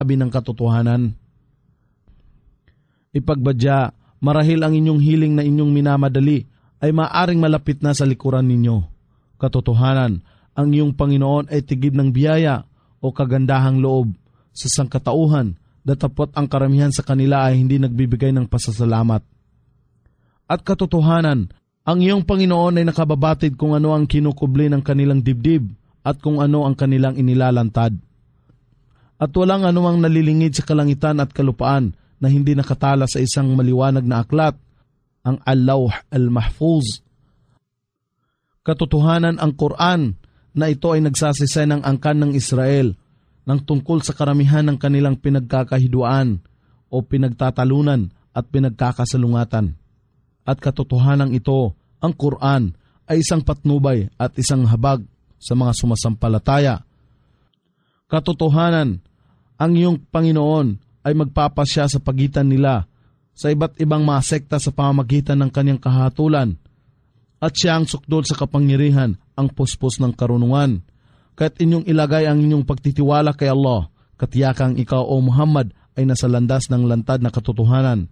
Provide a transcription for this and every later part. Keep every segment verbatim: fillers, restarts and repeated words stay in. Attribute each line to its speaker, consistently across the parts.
Speaker 1: sabi ng katotohanan. Ipagbadya, marahil ang inyong hiling na inyong minamadali ay maaring malapit na sa likuran ninyo. Katotohanan, ang iyong Panginoon ay tigib ng biyaya o kagandahang loob sa sangkatauhan, datapot ang karamihan sa kanila ay hindi nagbibigay ng pasasalamat. At katotohanan, ang iyong Panginoon ay nakababatid kung ano ang kinukubli ng kanilang dibdib at kung ano ang kanilang inilalantad. At walang anumang nalilingid sa kalangitan at kalupaan na hindi nakatala sa isang maliwanag na aklat, ang Al-Lawh Al-Mahfuz. Katotohanan, ang Quran na ito ay nagsasisay ng angkan ng Israel ng tungkol sa karamihan ng kanilang pinagkakahiduan o pinagtatalunan at pinagkakasalungatan. At katotohanan ito, ang Quran ay isang patnubay at isang habag sa mga sumasampalataya. Katotohanan, ang iyong Panginoon ay magpapasya sa pagitan nila sa iba't ibang mga sekta sa pamamagitan ng kanyang kahatulan, at siya ang sukdol sa kapangyarihan, ang puspos ng karunungan. Kahit inyong ilagay ang inyong pagtitiwala kay Allah, katiyakang ikaw o Muhammad ay nasa landas ng lantad na katotohanan.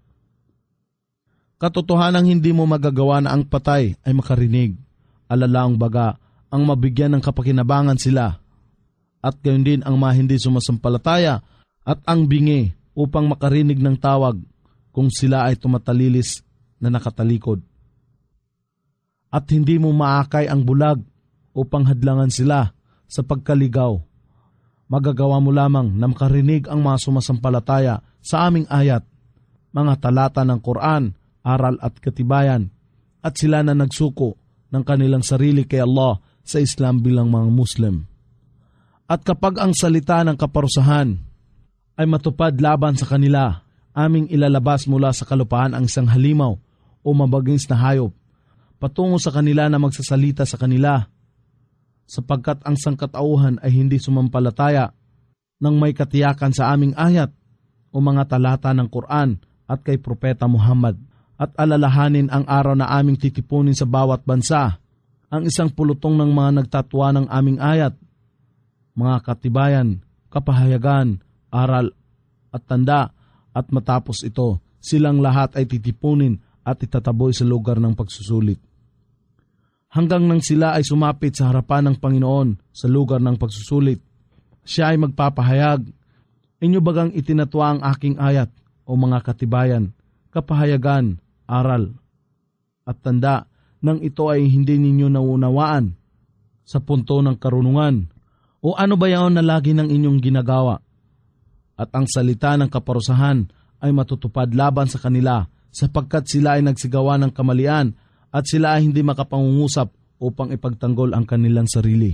Speaker 1: Katotohanang hindi mo magagawa na ang patay ay makarinig, alalaang baga ang mabigyan ng kapakinabangan sila, at gayon din ang mga hindi sumasampalataya at ang bingi upang makarinig ng tawag kung sila ay tumatalilis na nakatalikod. At hindi mo maakay ang bulag upang hadlangan sila sa pagkaligaw. Magagawa mo lamang na makarinig ang mga sumasampalataya sa aming ayat, mga talata ng Quran, aral at katibayan, at sila na nagsuko ng kanilang sarili kay Allah sa Islam bilang mga Muslim. At kapag ang salita ng kaparusahan ay matupad laban sa kanila, aming ilalabas mula sa kalupaan ang isang halimaw o mabagings na hayop patungo sa kanila na magsasalita sa kanila, sapagkat ang sangkatauhan ay hindi sumampalataya nang may katiyakan sa aming ayat o mga talata ng Quran at kay Propeta Muhammad. At alalahanin ang araw na aming titipunin sa bawat bansa ang isang pulutong ng mga nagtatwa ng aming ayat, mga katibayan, kapahayagan, aral at tanda, at matapos ito, silang lahat ay titipunin at itataboy sa lugar ng pagsusulit. Hanggang nang sila ay sumapit sa harapan ng Panginoon sa lugar ng pagsusulit, siya ay magpapahayag, inyo bagang itinatwa ang aking ayat o mga katibayan, kapahayagan, aral at tanda, nang ito ay hindi ninyo naunawaan sa punto ng karunungan? O ano ba yaon na lagi ng inyong ginagawa? At ang salita ng kaparusahan ay matutupad laban sa kanila, sapagkat sila ay nagsigawa ng kamalian at sila ay hindi makapangungusap upang ipagtanggol ang kanilang sarili.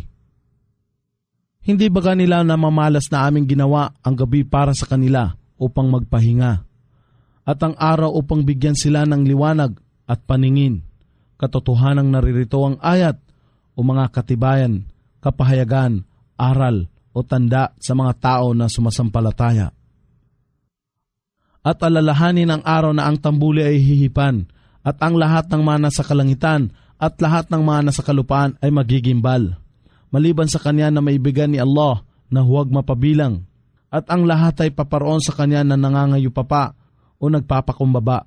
Speaker 1: Hindi ba kanila namamalas na aming ginawa ang gabi para sa kanila upang magpahinga, at ang araw upang bigyan sila ng liwanag at paningin? Katotohanang naririto ang ayat o mga katibayan, kapahayagan, aral o tanda sa mga tao na sumasampalataya. At alalahanin ang araw na ang tambuli ay hihipan, at ang lahat ng mana sa kalangitan at lahat ng mana sa kalupaan ay magigimbal, maliban sa kanya na maibigyan ni Allah na huwag mapabilang, at ang lahat ay paparoon sa kanya na nangangayupapa o nagpapakumbaba.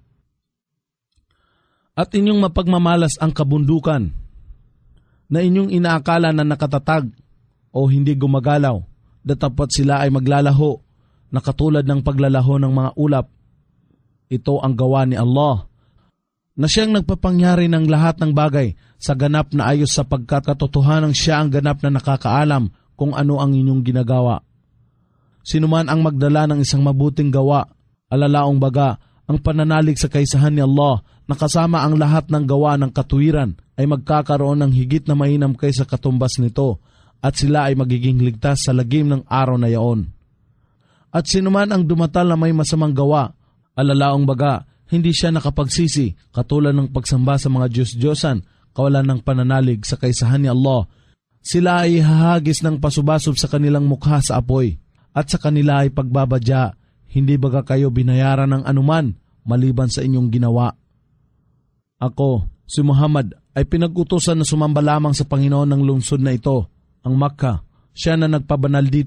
Speaker 1: At inyong mapagmamalas ang kabundukan na inyong inaakala na nakatatag o hindi gumagalaw, datapot sila ay maglalaho na katulad ng paglalaho ng mga ulap. Ito ang gawa ni Allah, na siyang nagpapangyari ng lahat ng bagay sa ganap na ayos, sapagkat katotohanan siya ang ganap na nakakaalam kung ano ang inyong ginagawa. Sinuman ang magdala ng isang mabuting gawa, alalaong baga, ang pananalig sa kaisahan ni Allah na kasama ang lahat ng gawa ng katuwiran ay magkakaroon ng higit na mainam kaysa katumbas nito, at sila ay magiging ligtas sa lagim ng araw na yaon. At sinuman ang dumatal na may masamang gawa, alalaong baga, hindi siya nakapagsisi, katulad ng pagsamba sa mga Diyos-Diyosan, kawalan ng pananalig sa kaisahan ni Allah. Sila ay hahagis ng pasubasub sa kanilang mukha sa apoy, at sa kanila ay pagbabadya, hindi baga kayo binayaran ng anuman maliban sa inyong ginawa? Ako, si Muhammad, ay pinag-utusan na sumamba lamang sa Panginoon ng lungsod na ito, ang Makkah. Siya na nagpabanal dito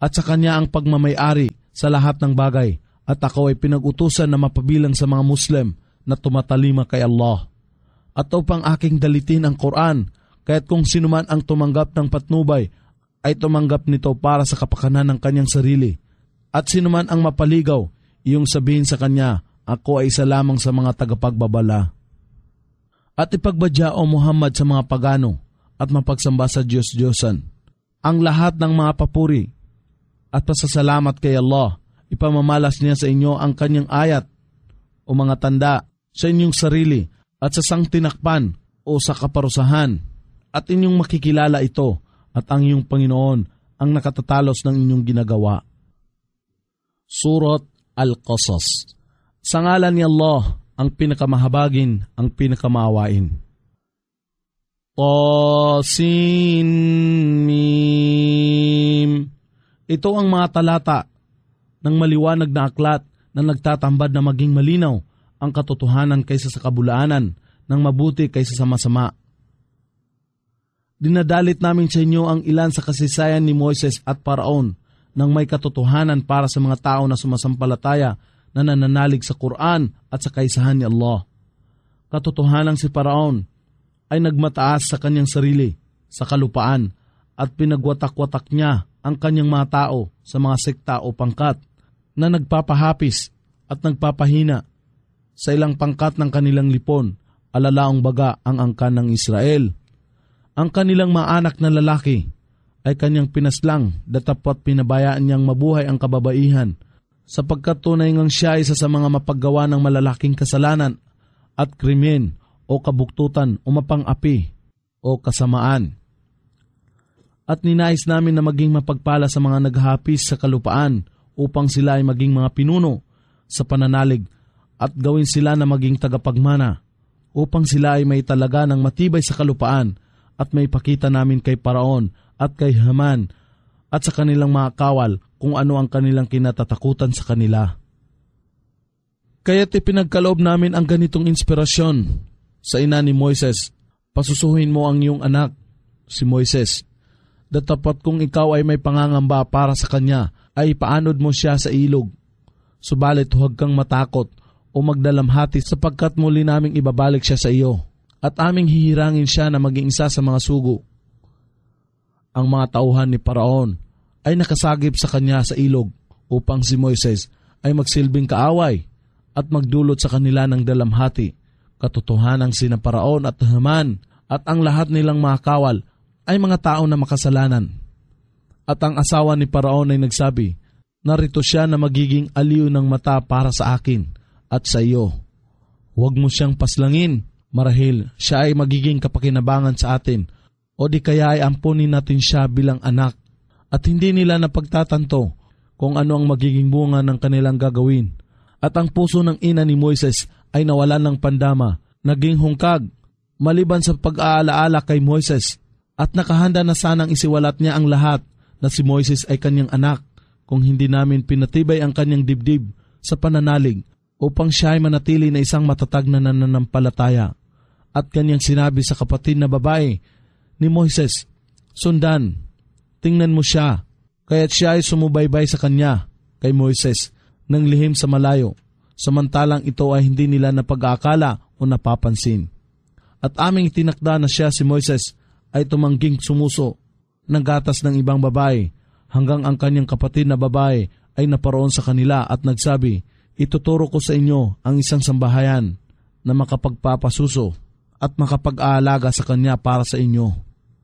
Speaker 1: at sa Kanya ang pagmamayari sa lahat ng bagay, at ako ay pinag-utusan na mapabilang sa mga Muslim na tumatalima kay Allah. At upang aking dalitin ang Quran, kaya't kung sinuman ang tumanggap ng patnubay, ay tumanggap nito para sa kapakanan ng kanyang sarili. At sinuman ang mapaligaw, iyong sabihin sa kanya, ako ay isa lamang sa mga tagapagbabala. At ipagbadya o Muhammad sa mga pagano at mapagsamba sa Diyos-Diyosan ang lahat ng mga papuri at pasasalamat kay Allah. Ipamamalas niya sa inyo ang kanyang ayat o mga tanda sa inyong sarili at sa sangtinakpan o sa kaparusahan, at inyong makikilala ito at ang iyong Panginoon ang nakatatalos ng inyong ginagawa. Surat Al-Qasas. Sa ngalan ni Allah, ang pinakamahabagin, ang pinakamaawain. Tasin Mim. Ito ang mga talata ng maliwanag na aklat na nagtatambad na maging malinaw ang katotohanan kaysa sa kabulaanan, ng mabuti kaysa sa masama. Dinadalit namin sa inyo ang ilan sa kasaysayan ni Moises at Paraon nang may katotohanan para sa mga tao na sumasampalataya na nananalig sa Quran at sa kaisahan ni Allah. Katotohanang si Paraon ay nagmataas sa kanyang sarili sa kalupaan at pinagwatak-watak niya ang kanyang mga tao sa mga sekta o pangkat na nagpapahapis at nagpapahina sa ilang pangkat ng kanilang lipon, alalaong baga ang angkan ng Israel. Ang kanilang mga anak na lalaki ay kanyang pinaslang, datapwat pinabayaan niyang mabuhay ang kababaihan, sapagkat tunay ngang siya isa sa mga mapaggawa ng malalaking kasalanan at krimen o kabuktutan o mapang-api o kasamaan. At ninais namin na maging mapagpala sa mga naghapis sa kalupaan upang sila ay maging mga pinuno sa pananalig at gawin sila na maging tagapagmana upang sila ay may talaga ng matibay sa kalupaan at may pakita namin kay Paraon at kay Haman at sa kanilang mga kawal kung ano ang kanilang kinatatakutan sa kanila. Kaya't ipinagkaloob namin ang ganitong inspirasyon sa ina ni Moises. Pasusuhin mo ang iyong anak, si Moises. Datapat kung ikaw ay may pangangamba para sa kanya, ay paanod mo siya sa ilog. Subalit huwag kang matakot o magdalamhati sapagkat muli naming ibabalik siya sa iyo at aming hihirangin siya na maging isa sa mga sugo. Ang mga tauhan ni Paraon ay nakasagip sa kanya sa ilog upang si Moises ay magsilbing kaaway at magdulot sa kanila ng dalamhati. Katotohanang sina Paraon at Haman at ang lahat nilang mga kawal ay mga tao na makasalanan. At ang asawa ni Paraon ay nagsabi, narito siya na magiging aliw ng mata para sa akin at sa iyo. Huwag mo siyang paslangin, marahil siya ay magiging kapakinabangan sa atin, o di kaya ay ampunin natin siya bilang anak. At hindi nila napagtatanto kung ano ang magiging bunga ng kanilang gagawin. At ang puso ng ina ni Moises ay nawalan ng pandama, naging hungkag, maliban sa pag-aalaala kay Moises, at nakahanda na sanang isiwalat niya ang lahat na si Moises ay kanyang anak kung hindi namin pinatibay ang kanyang dibdib sa pananalig upang siya ay manatili na isang matatag na nananampalataya. At kanyang sinabi sa kapatid na babae ni Moises, sundan, tingnan mo siya, kaya't siya ay sumubaybay sa kanya, kay Moises, nang lihim sa malayo, samantalang ito ay hindi nila napag-aakala o napapansin. At aming itinakda na siya si Moises ay tumangging sumuso ng gatas ng ibang babae hanggang ang kanyang kapatid na babae ay naparoon sa kanila at nagsabi, ituturo ko sa inyo ang isang sambahayan na makapagpapasuso at makapag-aalaga sa kanya para sa inyo.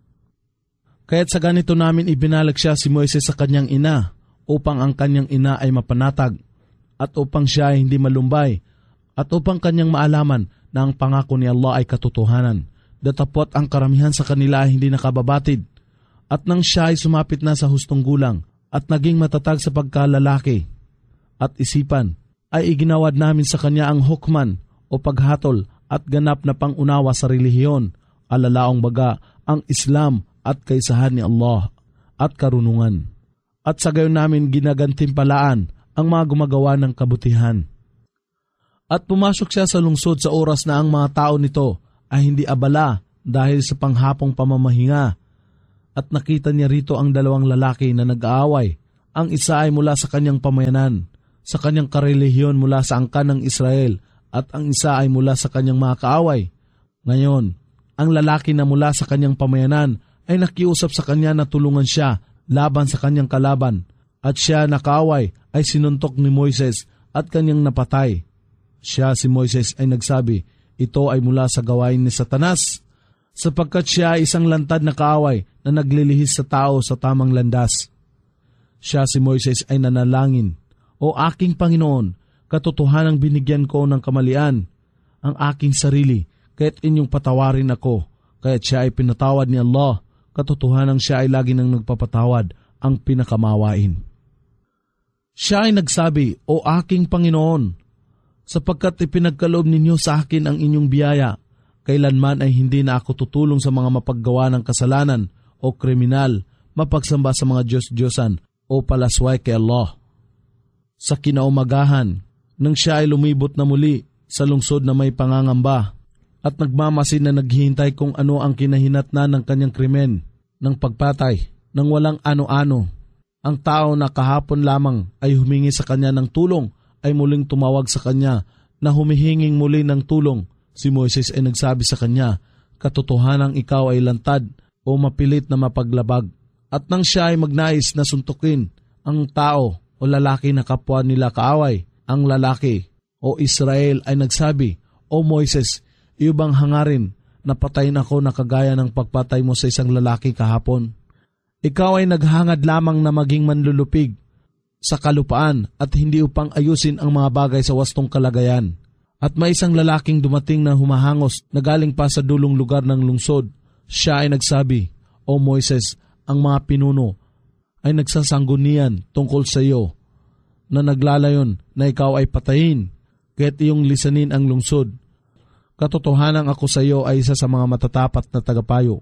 Speaker 1: Kaya't sa ganito namin ibinalag siya si Moises sa kanyang ina upang ang kanyang ina ay mapanatag at upang siya ay hindi malumbay at upang kanyang maalaman na ang pangako ni Allah ay katotohanan. Datapot ang karamihan sa kanila ay hindi nakababatid. At nang siya ay sumapit na sa hustong gulang at naging matatag sa pagkalalaki at isipan, ay iginawad namin sa kanya ang hukman o paghatol at ganap na pangunawa sa relihiyon, alalaong baga ang Islam at kaisahan ni Allah at karunungan. At sa gayon namin ginagantimpalaan ang mga gumagawa ng kabutihan. At pumasok siya sa lungsod sa oras na ang mga tao nito ay hindi abala dahil sa panghapong pamamahinga. At nakita niya rito ang dalawang lalaki na nag-aaway Ang isa ay mula sa kanyang pamayanan, sa kanyang karelihiyon mula sa angkan ng Israel, at ang isa ay mula sa kanyang mga kaaway. Ngayon, ang lalaki na mula sa kanyang pamayanan ay nakiusap sa kanya na tulungan siya laban sa kanyang kalaban, at siya na kaaway ay sinuntok ni Moises at kanyang napatay. Siya si Moises ay nagsabi, ito ay mula sa gawain ni Satanas, sapagkat siya ay isang lantad na kaaway na naglilihis sa tao sa tamang landas. Siya si Moises ay nanalangin, O aking Panginoon, katotohanang binigyan ko ng kamalian ang aking sarili, kaya't inyong patawarin ako. Kaya't siya ay pinatawad ni Allah, katotohanang siya ay lagi nang nagpapatawad, ang pinakamawain. Siya ay nagsabi, O aking Panginoon, sapagkat ipinagkaloob ninyo sa akin ang inyong biyaya, kailanman ay hindi na ako tutulong sa mga mapaggawa ng kasalanan o kriminal, mapagsamba sa mga Diyos-Diyosan o palasway kay Allah. Sa kinaumagahan, nang siya ay lumibot na muli sa lungsod na may pangangamba at nagmamasid na naghihintay kung ano ang kinahinatnan ng kanyang krimen ng pagpatay ng walang ano-ano, ang tao na kahapon lamang ay humingi sa kanya ng tulong ay muling tumawag sa kanya na humihinging muli ng tulong. Si Moises ay nagsabi sa kanya, katotohanang ikaw ay lantad o mapilit na mapaglabag. At nang siya ay magnais na suntukin ang tao o lalaki na kapwa nila kaaway, ang lalaki o Israel ay nagsabi, O Moises, iyo bang hangarin na patayin ako na kagaya ng pagpatay mo sa isang lalaki kahapon? Ikaw ay naghangad lamang na maging manlulupig sa kalupaan at hindi upang ayusin ang mga bagay sa wastong kalagayan. At may isang lalaking dumating na humahangos na galing pa sa dulong lugar ng lungsod. Siya ay nagsabi, O Moises, ang mga pinuno ay nagsasanggunian tungkol sa iyo na naglalayon na ikaw ay patayin, kaya't iyong lisanin ang lungsod. Katotohanang ako sa iyo ay isa sa mga matatapat na tagapayo.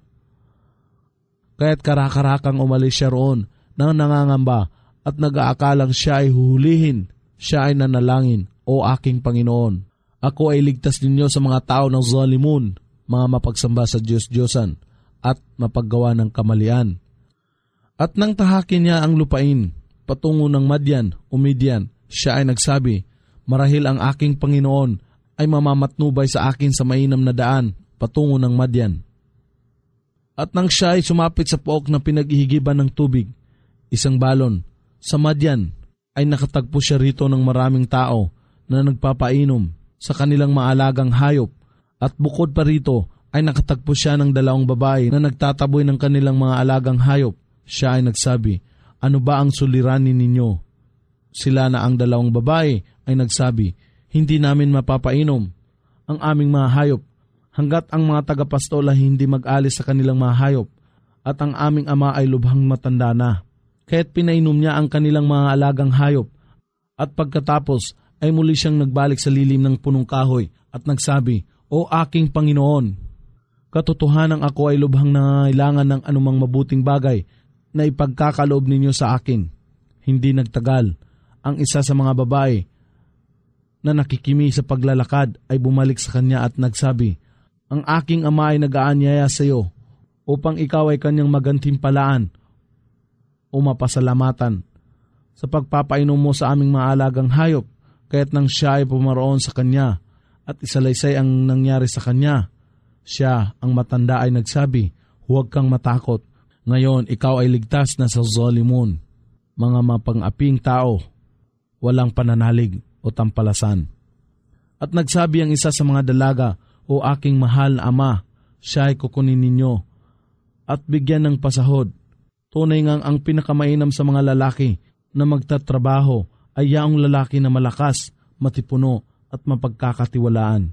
Speaker 1: Kaya't karakarakang umalis siya roon nang nangangamba at nag-aakalang siya ay huhulihin. Siya ay nanalangin, O aking Panginoon, ako ay ligtas ninyo sa mga tao ng zalimun, mga mapagsamba sa Diyos-Diyosan at mapaggawa ng kamalian. At nang tahakin niya ang lupain, patungo ng Madyan o Midian, siya ay nagsabi, marahil ang aking Panginoon ay mamamatnubay sa akin sa mainam na daan patungo ng Madyan. At nang siya ay sumapit sa pook na pinaghihigiban ng tubig, isang balon, sa Madyan ay nakatagpo siya rito ng maraming tao na nagpapainom sa kanilang maalagang hayop, at bukod pa rito ay nakatagpo siya ng dalawang babae na nagtataboy ng kanilang mga alagang hayop. Siya ay nagsabi, ano ba ang suliranin ninyo? Sila na ang dalawang babae ay nagsabi, hindi namin mapapainom ang aming mga hayop hanggat ang mga tagapastol ay hindi mag-alis sa kanilang mga hayop, at ang aming ama ay lubhang matanda na. Kaya't pinainom niya ang kanilang mga alagang hayop, at pagkatapos ay muli siyang nagbalik sa lilim ng punong kahoy at nagsabi, O aking Panginoon, katotohanang ako ay lubhang nangangailangan ng anumang mabuting bagay na ipagkakaloob ninyo sa akin. Hindi nagtagal, ang isa sa mga babae na nakikimi sa paglalakad ay bumalik sa kanya at nagsabi, ang aking ama ay nag-aanyaya sa iyo upang ikaw ay kanyang magantimpalaan o mapasalamatan sa pagpapainom mo sa aming mga alagang hayop. Kaya't nang siya ay pumaroon sa kanya at isalaysay ang nangyari sa kanya, siya, ang matanda, ay nagsabi, huwag kang matakot. Ngayon, ikaw ay ligtas na sa zalimun, mga mapang-aping tao, walang pananalig o tampalasan. At nagsabi ang isa sa mga dalaga, O aking mahal na ama, siya ay kukunin ninyo at bigyan ng pasahod. Tunay ngang ang pinakamainam sa mga lalaki na magtatrabaho ay yaong lalaki na malakas, matipuno at mapagkakatiwalaan.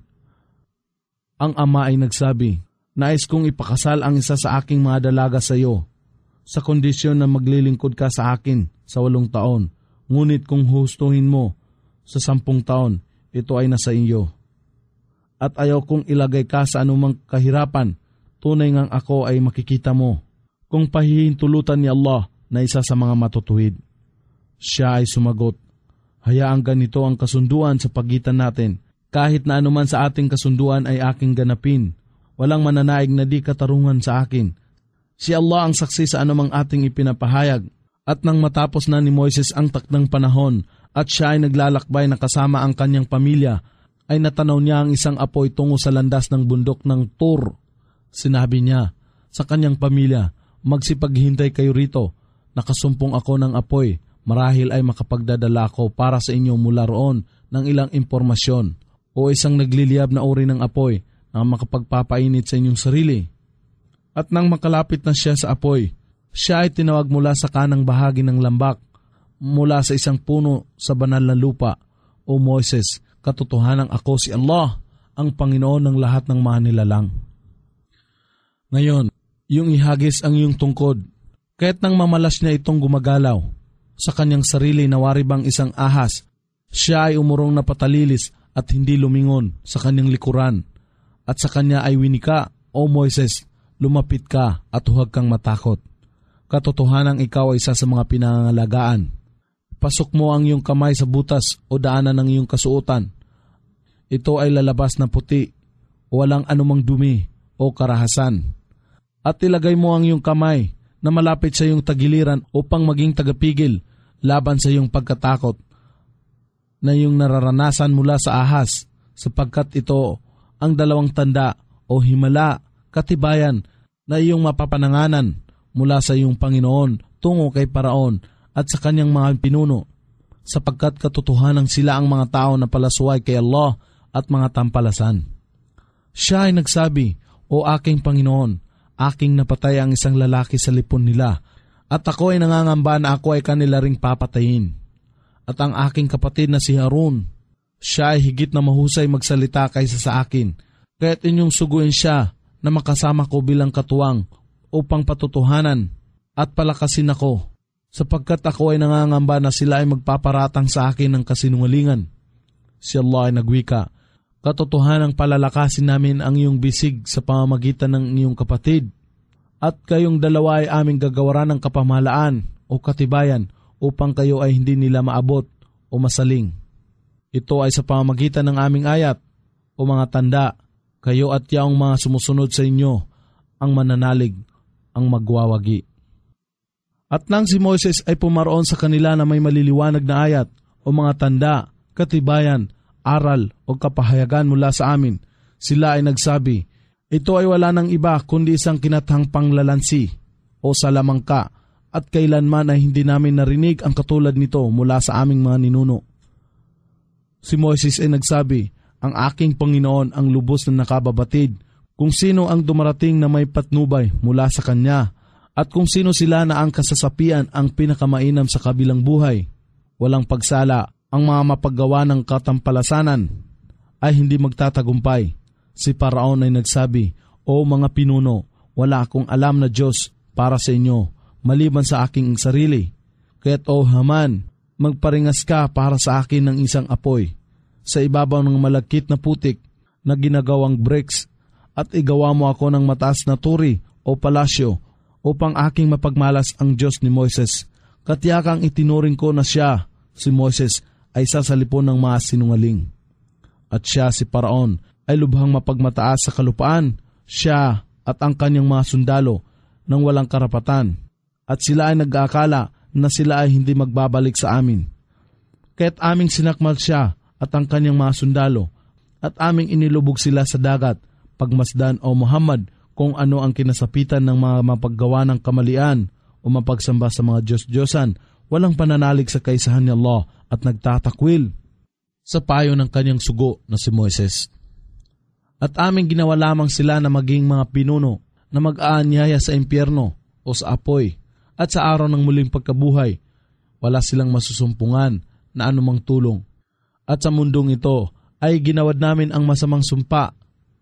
Speaker 1: Ang ama ay nagsabi, nais kong ipakasal ang isa sa aking mga dalaga sa iyo, sa kondisyon na maglilingkod ka sa akin sa walong taon. Ngunit kung hustuhin mo sa sampung taon, ito ay nasa iyo. At ayaw kong ilagay ka sa anumang kahirapan, tunay ngang ako ay makikita mo kung pahihintulutan ni Allah na isa sa mga matutuwid. Siya ay sumagot, hayaang ganito ang kasunduan sa pagitan natin. Kahit na anuman sa ating kasunduan ay aking ganapin. Walang mananaig na di katarungan sa akin. Si Allah ang saksi sa anumang ating ipinapahayag At nang matapos na ni Moises ang takdang panahon at siya ay naglalakbay na kasama ang kanyang pamilya, ay natanaw niya ang isang apoy tungo sa landas ng bundok ng Tur. Sinabi niya sa kanyang pamilya, "Magsipaghintay kayo rito, nakasumpong ako ng apoy, marahil ay makapagdadala ako para sa inyo mula roon ng ilang impormasyon o isang nagliliyab na uri ng apoy na makapagpapainit sa inyong sarili." At nang makalapit na siya sa apoy, siya ay tinawag mula sa kanang bahagi ng lambak, mula sa isang puno sa banal na lupa, "O Moises, katotohanang ako si Allah, ang Panginoon ng lahat ng mga nilalang. Ngayon, yung ihagis ang iyong tungkod." Kahit nang mamalas niya itong gumagalaw sa kanyang sarili na wari bang isang ahas, siya ay umurong na patalilis at hindi lumingon sa kanyang likuran. At sa kanya ay winika, "O Moises, lumapit ka at huwag kang matakot. Katotohanang ikaw ay isa sa mga pinangangalagaan. Pasok mo ang iyong kamay sa butas o daanan ng iyong kasuotan. Ito ay lalabas na puti, walang anumang dumi o karahasan. At ilagay mo ang iyong kamay na malapit sa iyong tagiliran upang maging tagapigil laban sa iyong pagkatakot na iyong nararanasan mula sa ahas, sapagkat ito ang dalawang tanda o himala, katibayan na iyong mapapananganan mula sa iyong Panginoon tungo kay Paraon at sa kanyang mga pinuno, sapagkat katotohanan sila ang mga tao na palasuay kay Allah at mga tampalasan." Siya ay nagsabi, "O aking Panginoon, aking napatay ang isang lalaki sa lipon nila, at ako ay nangangamba na ako ay kanila ring papatayin. At ang aking kapatid na si Harun, siya ay higit na mahusay magsalita kaysa sa akin, kaya't inyong suguin siya na makasama ko bilang katuwang upang patutuhanan at palakasin ako, sapagkat ako ay nangangamba na sila ay magpaparatang sa akin ng kasinungalingan." Si Allah ay nagwika, "Katotohanang palalakasin namin ang iyong bisig sa pamamagitan ng iyong kapatid, at kayong dalawa ay aming gagawaran ng kapamahalaan o katibayan upang kayo ay hindi nila maabot o masaling. Ito ay sa pamamagitan ng aming ayat o mga tanda, kayo at yaong mga sumusunod sa inyo ang mananalig, ang magwawagi." At nang si Moises ay pumaroon sa kanila na may maliliwanag na ayat o mga tanda, katibayan, aral o kapahayagan mula sa amin, sila ay nagsabi, "Ito ay wala ng iba kundi isang kinathang panglalansi o salamangka, at kailanman ay hindi namin narinig ang katulad nito mula sa aming mga ninuno." Si Moises ay nagsabi, "Ang aking Panginoon ang lubos na nakababatid kung sino ang dumarating na may patnubay mula sa Kanya, at kung sino sila na ang kasasapian ang pinakamainam sa kabilang buhay. Walang pagsala, ang mga mapaggawa ng katampalasanan ay hindi magtatagumpay." Si Paraon ay nagsabi, "O mga pinuno, wala akong alam na Diyos para sa inyo, maliban sa aking sarili. Kaya't o Haman, magparingas ka para sa akin ng isang apoy sa ibabaw ng malagkit na putik na ginagawang bricks, at igawa mo ako ng mataas na turi o palasyo upang aking mapagmalas ang Diyos ni Moises. Katiyakang itinuring ko na siya," si Moises, "ay isa sa lipon ng mga sinungaling." At siya, si Paraon, ay lubhang mapagmataas sa kalupaan, siya at ang kanyang mga sundalo ng walang karapatan, at sila ay nag-aakala na sila ay hindi magbabalik sa amin. Kaya't aming sinakmal siya at ang kanyang mga sundalo, at aming inilubog sila sa dagat, pagmasdan, o Muhammad, kung ano ang kinasapitan ng mga mapaggawa ng kamalian o mapagsamba sa mga Diyos-Diyosan, walang pananalig sa kaisahan ni Allah at nagtatakwil sa payo ng kanyang sugo na si Moises. At aming ginawa lamang sila na maging mga pinuno na mag-aanyaya sa impyerno o sa apoy, at sa araw ng muling pagkabuhay, wala silang masusumpungan na anumang tulong. At sa mundong ito ay ginawad namin ang masamang sumpa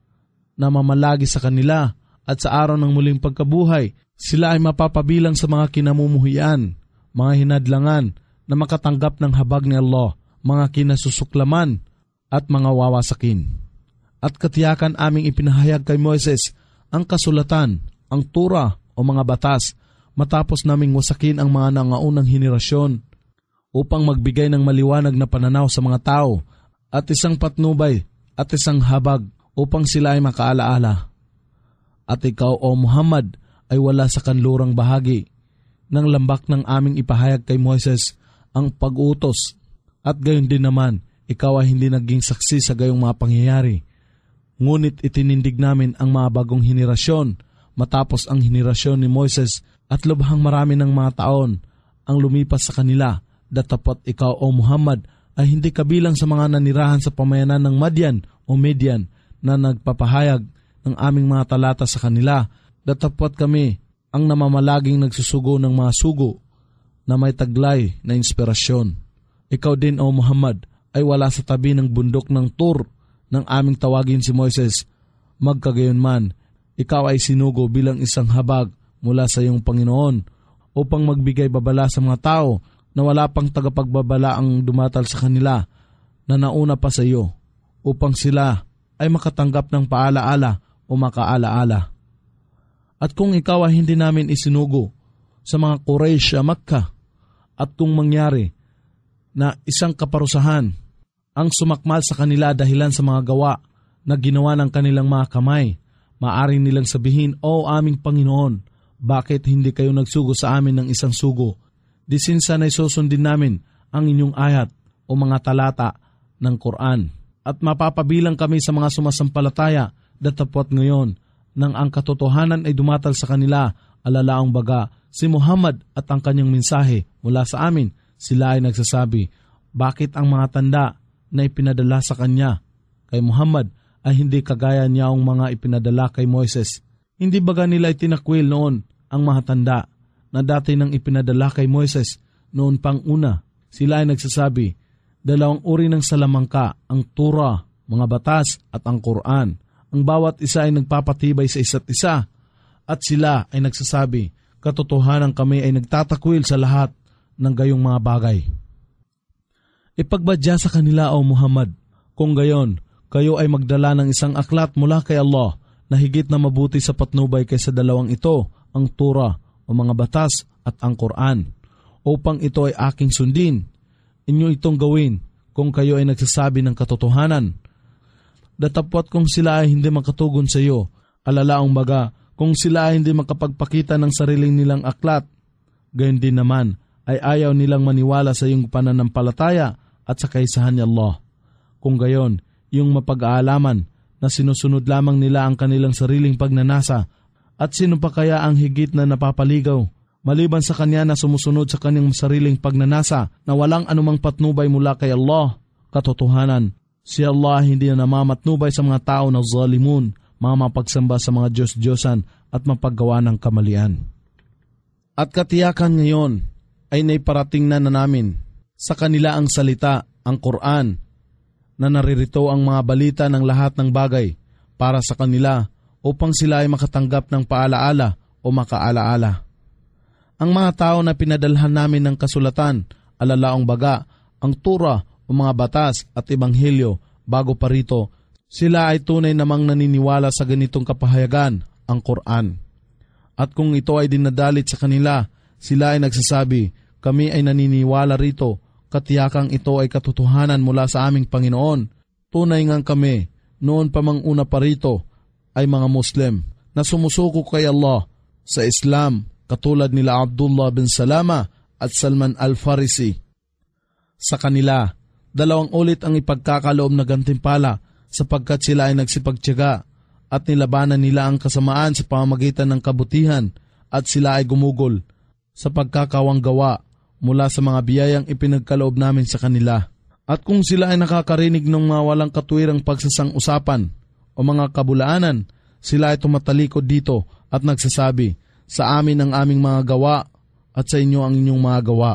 Speaker 1: na mamalagi sa kanila, at sa araw ng muling pagkabuhay, sila ay mapapabilang sa mga kinamumuhian, mga hinadlangan na makatanggap ng habag ni Allah, mga kinasusuklaman at mga wawasakin. At katiyakan aming ipinahayag kay Moises ang kasulatan, ang tura o mga batas, matapos naming wasakin ang mga nangaunang henerasyon, upang magbigay ng maliwanag na pananaw sa mga tao, at isang patnubay at isang habag upang sila ay makaalaala. At ikaw, o Muhammad, ay wala sa kanlurang bahagi ng lambak ng aming ipahayag kay Moises ang pag-utos, at gayon din naman, ikaw ay hindi naging saksi sa gayong mga pangyayari. Ngunit itinindig namin ang mga bagong henerasyon matapos ang henerasyon ni Moises at lubhang marami ng mga taon ang lumipas sa kanila. Datapot ikaw, O Muhammad, ay hindi kabilang sa mga nanirahan sa pamayanan ng Madian o Median na nagpapahayag ng aming mga talata sa kanila. Datapot kami ang namamalaging nagsusugo ng mga sugo na may taglay na inspirasyon. Ikaw din, O Muhammad, ay wala sa tabi ng bundok ng Tur nang aming tawagin si Moises. Magkagayon man, ikaw ay sinugo bilang isang habag mula sa iyong Panginoon upang magbigay babala sa mga tao na wala pang tagapagbabala ang dumatal sa kanila na nauna pa sa iyo, upang sila ay makatanggap ng paalaala o makaalaala. At kung ikaw ay hindi namin isinugo sa mga Quraysh sa Makkah, at kung mangyari na isang kaparusahan ang sumakmal sa kanila dahilan sa mga gawa na ginawa ng kanilang mga kamay, maaari nilang sabihin, O aming Panginoon, bakit hindi kayo nagsugo sa amin ng isang sugo? Disinsa na isusundin namin ang inyong ayat o mga talata ng Quran. At mapapabilang kami sa mga sumasampalataya. Datapot ngayon, nang ang katotohanan ay dumatal sa kanila, alalaang baga, si Muhammad at ang kanyang mensahe mula sa amin, sila ay nagsasabi, bakit ang mga tanda na ipinadala sa kanya kay Muhammad ay hindi kagaya niya ang mga ipinadala kay Moises? Hindi baga nila itinakwil noon ang mga tanda na dati nang ipinadala kay Moises noon pang una? Sila ay nagsasabi, dalawang uri ng salamangka, ang Torah, mga batas at ang Quran. Ang bawat isa ay nagpapatibay sa isa't isa. At sila ay nagsasabi, katotohanan kami ay nagtatakwil sa lahat ng gayong mga bagay. Ipagbadya sa kanila, O Muhammad, kung gayon, kayo ay magdala ng isang aklat mula kay Allah na higit na mabuti sa patnubay kaysa dalawang ito, ang Torah o mga batas at ang Quran, upang ito ay aking sundin. Inyo itong gawin kung kayo ay nagsasabi ng katotohanan. Datapot kung sila ay hindi makatugon sa iyo, alalaang baga kung sila ay hindi makapagpakita ng sariling nilang aklat, gayon din naman ay ayaw nilang maniwala sa iyong pananampalataya at sa kaisahan ni Allah. Kung gayon, yung mapag-aalaman na sinusunod lamang nila ang kanilang sariling pagnanasa, at sino pa kaya ang higit na napapaligaw maliban sa kanya na sumusunod sa kanyang sariling pagnanasa na walang anumang patnubay mula kay Allah? Katotohanan, si Allah hindi na namamatnubay sa mga tao na zalimun, mga mapagsamba sa mga Diyos-Diyosan at mapaggawa ng kamalian. At katiyakan ngayon ay naiparating na, na namin sa kanila ang salita, ang Quran, na naririto ang mga balita ng lahat ng bagay para sa kanila upang sila ay makatanggap ng paalaala o makaalaala. Ang mga tao na pinadalhan namin ng kasulatan, alalaong baga, ang Torah o mga batas at Ebanghelyo bago pa rito, sila ay tunay namang naniniwala sa ganitong kapahayagan, ang Quran. At kung ito ay dinadalit sa kanila, sila ay nagsasabi, kami ay naniniwala rito, katiyakang ito ay katotohanan mula sa aming Panginoon. Tunay ngang kami, noon pa mang una pa rito, ay mga Muslim na sumusuko kay Allah sa Islam, katulad nila Abdullah bin Salama at Salman al-Farisi. Sa kanila, dalawang ulit ang ipagkakaloob na gantimpala sapagkat sila ay nagsipagtiyaga at nilabanan nila ang kasamaan sa pamamagitan ng kabutihan at sila ay gumugol sa pagkakawang gawa mula sa mga biyayang ipinagkaloob namin sa kanila. At kung sila ay nakakarinig ng mga walang katuwirang pagsasang-usapan o mga kabulaanan, sila ay tumatalikod dito at nagsasabi, sa amin ang aming mga gawa at sa inyo ang inyong mga gawa.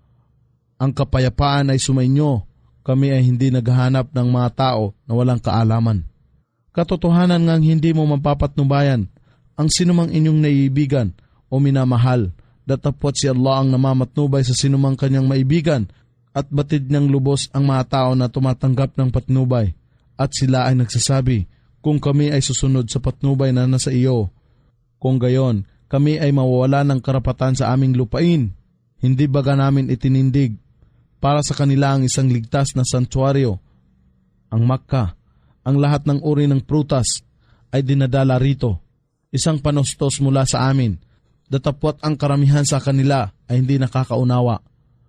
Speaker 1: Ang kapayapaan ay sumainyo, kami ay hindi naghahanap ng mga tao na walang kaalaman. Katotohanan ngang hindi mo mapapatnubayan ang sinumang inyong naiibigan o minamahal, datapot si Allah ang namamatnubay sa sinumang kanyang maibigan at batid niyang lubos ang mga tao na tumatanggap ng patnubay. At sila ay nagsasabi, kung kami ay susunod sa patnubay na nasa iyo, kung gayon, kami ay mawawala ng karapatan sa aming lupain. Hindi baga namin itinindig para sa kanila ang isang ligtas na santuaryo, ang Makkah. Ang lahat ng uri ng prutas ay dinadala rito, isang panostos mula sa amin, datapwat ang karamihan sa kanila ay hindi nakakaunawa.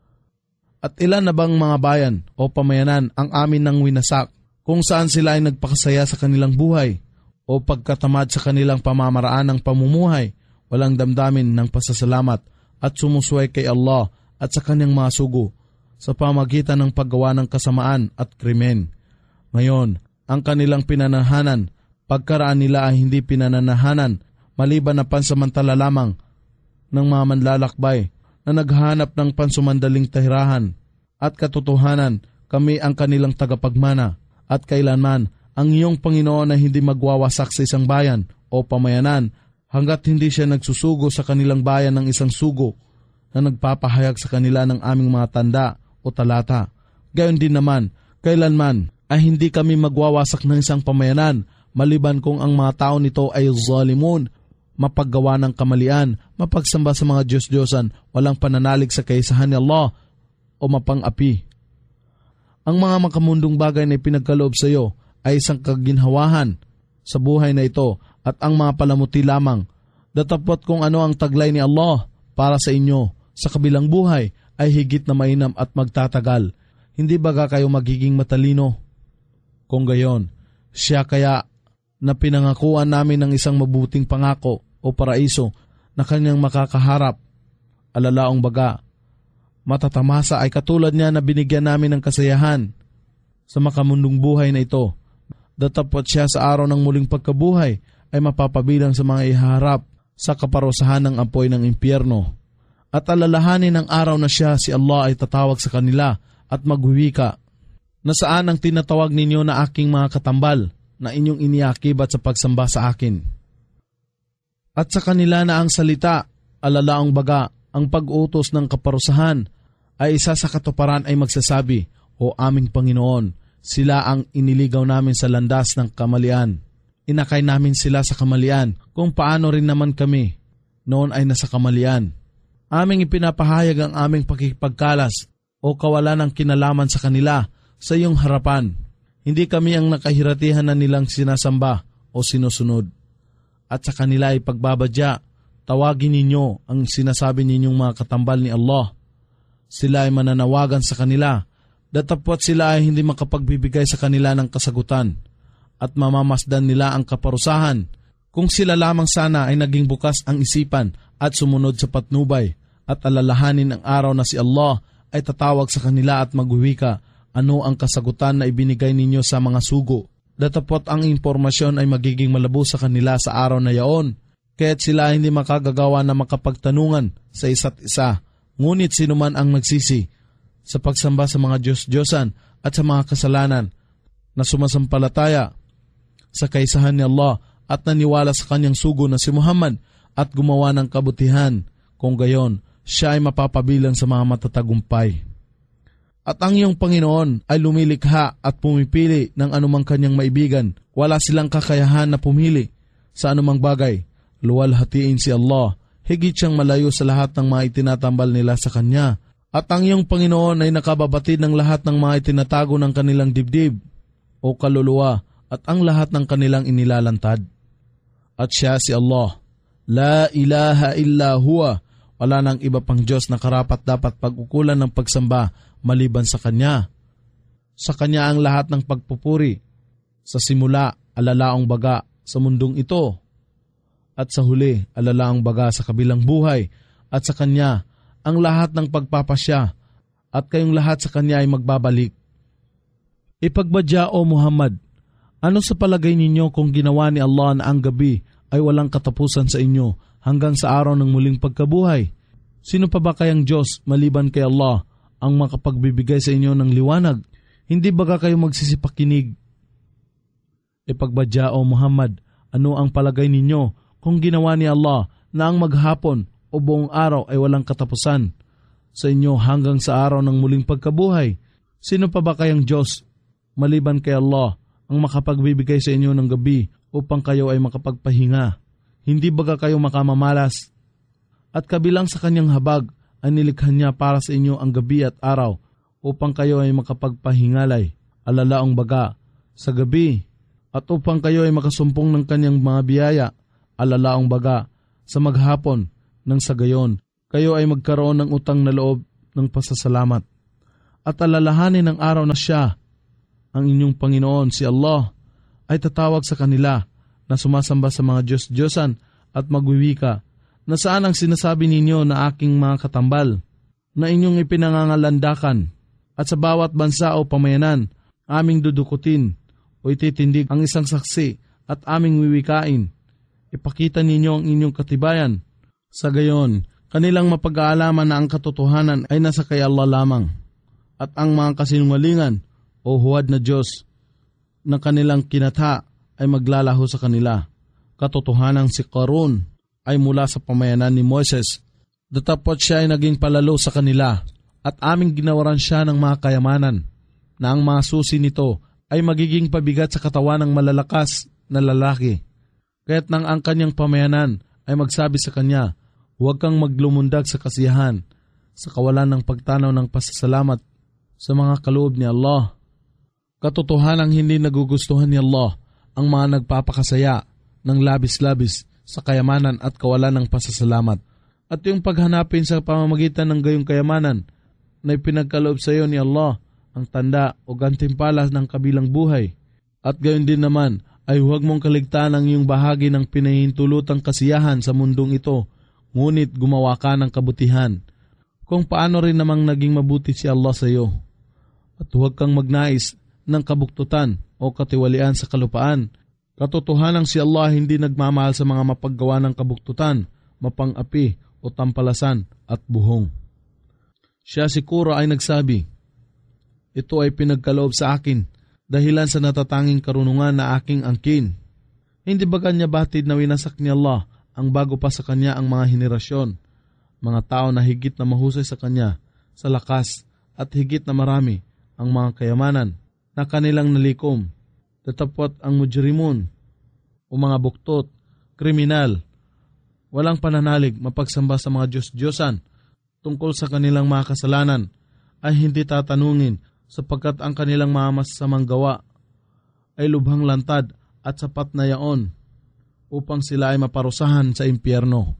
Speaker 1: At ilan na bang mga bayan o pamayanan ang amin nang winasak, kung saan sila ay nagpakasaya sa kanilang buhay o pagkatamad sa kanilang pamamaraan ng pamumuhay, walang damdamin ng pasasalamat at sumusway kay Allah at sa kanyang mga sugo sa pamagitan ng paggawa ng kasamaan at krimen. Ngayon, ang kanilang pinanahanan, pagkaraan nila ay hindi pinananahanan maliban na pansamantala lamang ng mga manlalakbay na naghahanap ng pansumandaling tahirahan at katotohanan. Kami ang kanilang tagapagmana at kailanman ang iyong Panginoon ay hindi magwawasak sa isang bayan o pamayanan hanggat hindi siya nagsusugo sa kanilang bayan ng isang sugo na nagpapahayag sa kanila ng aming mga tanda o talata. Gayon din naman, kailanman ay hindi kami magwawasak ng isang pamayanan maliban kung ang mga tao nito ay zalimun, mapaggawa ng kamalian, mapagsamba sa mga Diyos-Diyosan, walang pananalig sa kaisahan ni Allah o mapang-api. Ang mga makamundong bagay na ipinagkaloob sa iyo ay isang kaginhawahan sa buhay na ito at ang mga palamuti lamang. Datapwat kung ano ang taglay ni Allah para sa inyo sa kabilang buhay ay higit na mainam at magtatagal. Hindi baga kayo magiging matalino? Kung gayon, siya kaya na pinangakuan namin ng isang mabuting pangako o paraiso na kanyang makakaharap. Alalaong baga, matatamasa ay katulad niya na binigyan namin ng kasayahan sa makamundong buhay na ito. Datapwat siya sa araw ng muling pagkabuhay ay mapapabilang sa mga iharap sa kaparusahan ng apoy ng impyerno. At alalahanin ng araw na siya, si Allah, ay tatawag sa kanila at magwiwika, na saan ang tinatawag ninyo na aking mga katambal na inyong iniakibat sa pagsamba sa akin. At sa kanila na ang salita, alalaong baga, ang pag-utos ng kaparusahan ay isa sa katuparan ay magsasabi, O aming Panginoon, sila ang iniligaw namin sa landas ng kamalian. Inakay namin sila sa kamalian kung paano rin naman kami noon ay nasa kamalian. Aming ipinapahayag ang aming pakikipagkalas o kawalan ng kinalaman sa kanila sa iyong harapan. Hindi kami ang nakahiratihan na nilang sinasamba o sinusunod. At sa kanila ay pagbabadya, tawagin ninyo ang sinasabi ninyong mga katambal ni Allah. Sila ay mananawagan sa kanila, datapwat sila ay hindi makapagbibigay sa kanila ng kasagutan at mamamasdan nila ang kaparusahan kung sila lamang sana ay naging bukas ang isipan at sumunod sa patnubay at alalahanin ang araw na si Allah ay tatawag sa kanila at magwiwika, ano ang kasagutan na ibinigay ninyo sa mga sugo. Datapwat ang impormasyon ay magiging malabo sa kanila sa araw na yaon, kaya't sila hindi makagagawa na makapagtanungan sa isa't isa. Ngunit sinuman ang nagsisi sa pagsamba sa mga Diyos-Diyosan at sa mga kasalanan na sumasampalataya sa kaisahan ni Allah at naniwala sa kanyang sugo na si Muhammad at gumawa ng kabutihan, kung gayon, siya ay mapapabilang sa mga matatagumpay. At ang iyong Panginoon ay lumilikha at pumipili ng anumang kanyang maibigan. Wala silang kakayahan na pumili sa anumang bagay. Luwalhatiin si Allah, higit siyang malayo sa lahat ng mga itinatambal nila sa Kanya. At ang iyong Panginoon ay nakababatid ng lahat ng mga itinatago ng kanilang dibdib o kaluluwa at ang lahat ng kanilang inilalantad. At siya si Allah, La ilaha illa huwa, wala nang iba pang Diyos na karapat dapat pag-ukulan ng pagsamba maliban sa Kanya. Sa Kanya ang lahat ng pagpupuri, sa simula, alalaong baga sa mundong ito, at sa huli, alalaong baga sa kabilang buhay, at sa Kanya ang lahat ng pagpapasya, at kayong lahat sa Kanya ay magbabalik. Ipagbadya, O Muhammad, ano sa palagay ninyo kung ginawa ni Allah na ang gabi ay walang katapusan sa inyo hanggang sa araw ng muling pagkabuhay? Sino pa ba kayang Diyos maliban kay Allah ang makapagbibigay sa inyo ng liwanag? Hindi baga kayo magsisipakinig? Ipagbadya, O Muhammad, ano ang palagay ninyo kung ginawa ni Allah na ang maghapon o buong araw ay walang katapusan sa inyo hanggang sa araw ng muling pagkabuhay? Sino pa ba kayang Diyos maliban kay Allah ang makapagbibigay sa inyo ng gabi upang kayo ay makapagpahinga? Hindi baga kayo makamamalas? At kabilang sa kanyang habag ay nilikha niya para sa inyo ang gabi at araw upang kayo ay makapagpahingalay, alalaong baga sa gabi, at upang kayo ay makasumpong ng kanyang mga biyaya, alalaong baga sa maghapon, nang sa gayon kayo ay magkaroon ng utang na loob ng pasasalamat. At alalahanin ang araw na siya, ang inyong Panginoon, si Allah, ay tatawag sa kanila na sumasamba sa mga Diyos-Diyosan at magwiwika, na saan ang sinasabi ninyo na aking mga katambal, na inyong ipinangangalandakan, at sa bawat bansa o pamayanan, aming dudukutin o ititindig ang isang saksi at aming wiwikain. Ipakita ninyo ang inyong katibayan. Sa gayon, kanilang mapag-aalaman na ang katotohanan ay nasa kay Allah lamang, at ang mga kasinungalingan o huwad na Diyos na kanilang kinatha ay maglalaho sa kanila. Katotohanan si Qarun ay mula sa pamayanan ni Moses, datapot siya ay naging palalo sa kanila, at aming ginawaran siya ng mga kayamanan, na ang mga susi nito ay magiging pabigat sa katawan ng malalakas na lalaki. Kaya't nang ang kanyang pamayanan ay magsabi sa kanya, huwag kang maglumundag sa kasiyahan, sa kawalan ng pagtanaw ng pasasalamat sa mga kaloob ni Allah. Katotohanang hindi nagugustuhan ni Allah ang mga nagpapakasaya ng labis-labis sa kayamanan at kawalan ng pasasalamat. At yung paghanapin sa pamamagitan ng gayong kayamanan na ipinagkaloob sa iyo ni Allah ang tanda o gantimpala ng kabilang buhay. At gayon din naman ay huwag mong kaligtaan ang iyong bahagi ng pinahintulutang kasiyahan sa mundong ito, ngunit gumawa ka ng kabutihan, kung paano rin namang naging mabuti si Allah sa iyo. At huwag kang magnais ng kabuktutan o katiwalian sa kalupaan. Katotohanang si Allah hindi nagmamahal sa mga mapaggawa ng kabuktutan, mapang-api o tampalasan at buhong. Siya siguro ay nagsabi, ito ay pinagkaloob sa akin dahilan sa natatanging karunungan na aking angkin. Hindi ba kanya batid na winasak ni Allah ang bago pa sa kanya ang mga henerasyon, mga tao na higit na mahusay sa kanya, sa lakas at higit na marami ang mga kayamanan na kanilang nalikom, tatapot ang mujrimun o mga buktot, kriminal, walang pananalig mapagsamba sa mga Diyos-Diyosan tungkol sa kanilang mga kasalanan ay hindi tatanungin, sapagkat ang kanilang mga masasamang gawa ay lubhang lantad at sapat na yaon upang sila ay maparusahan sa impyerno.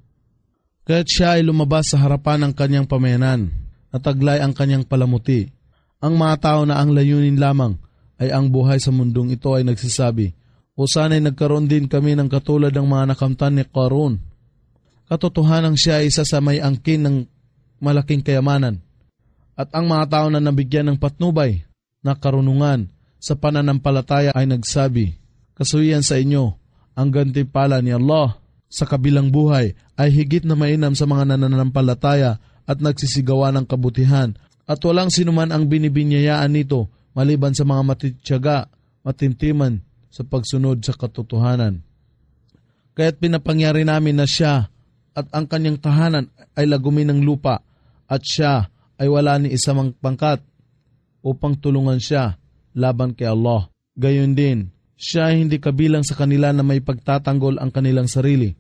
Speaker 1: Kaya't siya ay lumabas sa harapan ng kanyang pamayanan, nataglay ang kanyang palamuti. Ang mga tao na ang layunin lamang ay ang buhay sa mundong ito ay nagsasabi, o sana'y nagkaroon din kami ng katulad ng mga nakamtan ni Qarun. Katotohanang siya ay isa sa may angkin ng malaking kayamanan. At ang mga tao na nabigyan ng patnubay na karunungan sa pananampalataya ay nagsabi, kasuhian sa inyo, ang gantimpala ni Allah sa kabilang buhay ay higit na mainam sa mga nananampalataya at nagsisigawa ng kabutihan, at walang sinuman ang binibinyayaan nito maliban sa mga matityaga, matintiman sa pagsunod sa katotohanan. Kaya't pinapangyari namin na siya at ang kanyang tahanan ay lagumin ng lupa, at siya ay wala ni isang pangkat upang tulungan siya laban kay Allah. Gayon din, siya ay hindi kabilang sa kanila na may pagtatanggol ang kanilang sarili.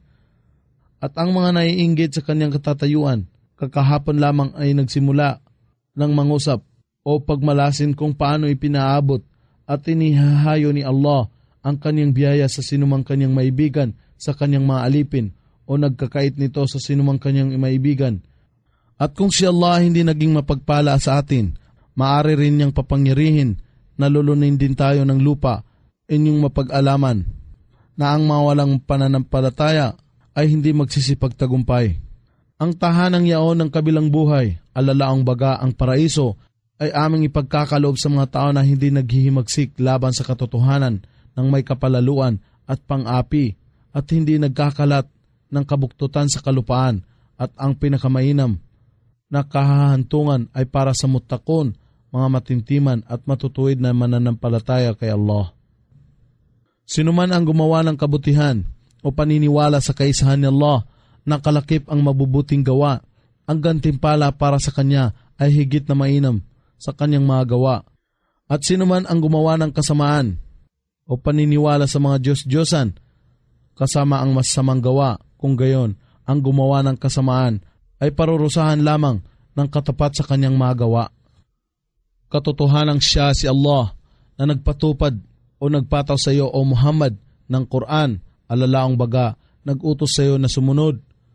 Speaker 1: At ang mga naiinggit sa kanyang katatayuan, kakahapon lamang ay nagsimula ng mangusap o pagmalasin kung paano ipinaabot at inihahayo ni Allah ang kanyang biyaya sa sinumang kanyang maibigan sa kanyang mga alipin o nagkakait nito sa sinumang kanyang maibigan. At kung si Allah hindi naging mapagpala sa atin, maaari rin niyang papangyarihin na lulunin din tayo ng lupa, inyong mapag-alaman na ang mawalang pananampalataya ay hindi magsisipagtagumpay. Ang tahanang yaon ng kabilang buhay, alalaang baga ang paraiso, ay aming ipagkakaloob sa mga tao na hindi naghihimagsik laban sa katotohanan ng may kapalaluan at pang-api, at hindi nagkakalat ng kabuktutan sa kalupaan, at ang pinakamainam na kahahantungan ay para sa mutakon, mga matintiman at matutuwid na mananampalataya kay Allah. Sinuman ang gumawa ng kabutihan o paniniwala sa kaisahan ni Allah na kalakip ang mabubuting gawa, ang gantimpala para sa kanya ay higit na mainam sa kanyang mga gawa. At sinuman ang gumawa ng kasamaan o paniniwala sa mga Diyos-Diyosan, kasama ang masasamang gawa, kung gayon, ang gumawa ng kasamaan ay parurusahan lamang ng katapat sa kanyang magawa. Katotohanang siya si Allah na nagpatupad o nagpataw sa iyo o Muhammad ng Quran, alalaang baga, nag-utos sa iyo na sumunod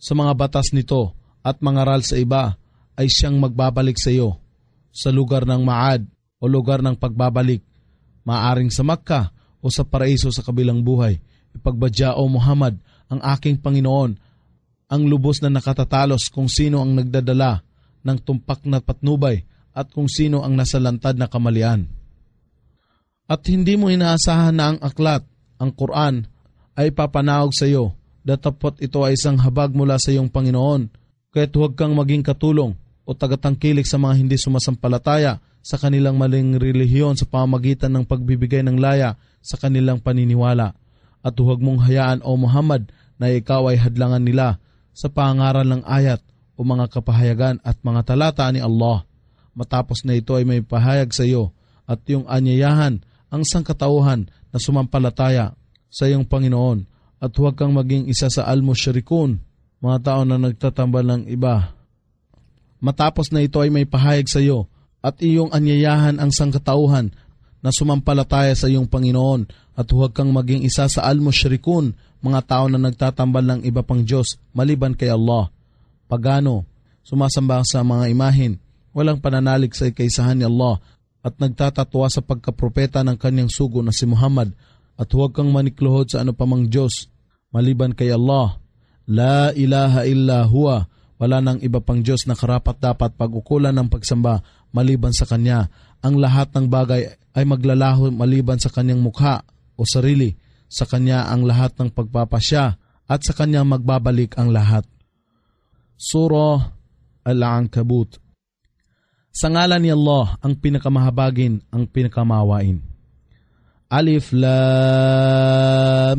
Speaker 1: sa mga batas nito at mangaral sa iba, ay siyang magbabalik sa iyo sa lugar ng Maad o lugar ng pagbabalik, maaring sa Makkah o sa paraiso sa kabilang buhay. Ipagbadya, O Muhammad, ang aking Panginoon, ang lubos na nakatatalos kung sino ang nagdadala ng tumpak na patnubay at kung sino ang nasalantad na kamalian. At hindi mo inaasahan na ang aklat, ang Quran, ay papanawag sa iyo, datapot ito ay isang habag mula sa iyong Panginoon, kaya't huwag kang maging katulong o tagatangkilik sa mga hindi sumasampalataya sa kanilang maling relihiyon sa pamamagitan ng pagbibigay ng laya sa kanilang paniniwala. At huwag mong hayaan, O Muhammad, na ikaw ay hadlangan nila sa pangaral ng ayat o mga kapahayagan at mga talata ni Allah. Matapos na ito ay may pahayag sa iyo at yung anyayahan ang sangkatauhan na sumampalataya sa iyong Panginoon, at huwag kang maging isa sa al-musyrikun, mga tao na nagtatambal ng iba. Matapos na ito ay may pahayag sa iyo at iyong anyayahan ang sangkatauhan na sumampalataya sa iyong Panginoon, at huwag kang maging isa sa al-musyrikun, mga tao na nagtatambal ng iba pang Diyos maliban kay Allah. Pagano, sumasamba sa mga imahin, walang pananalig sa kaisahan ni Allah, at nagtatatwa sa pagkapropeta ng kanyang sugo na si Muhammad, at huwag kang manikluhod sa ano pamang Diyos maliban kay Allah. La ilaha illa huwa, wala nang iba pang Diyos na karapat dapat pag-ukulan ng pagsamba maliban sa Kanya. Ang lahat ng bagay ay maglalaho maliban sa Kanyang mukha o sarili. Sa Kanya ang lahat ng pagpapasya at sa Kanya magbabalik ang lahat. Surah Al-Ankabut. Sa ngalan ni Allah, ang pinakamahabagin, ang pinakamawain. Alif Lam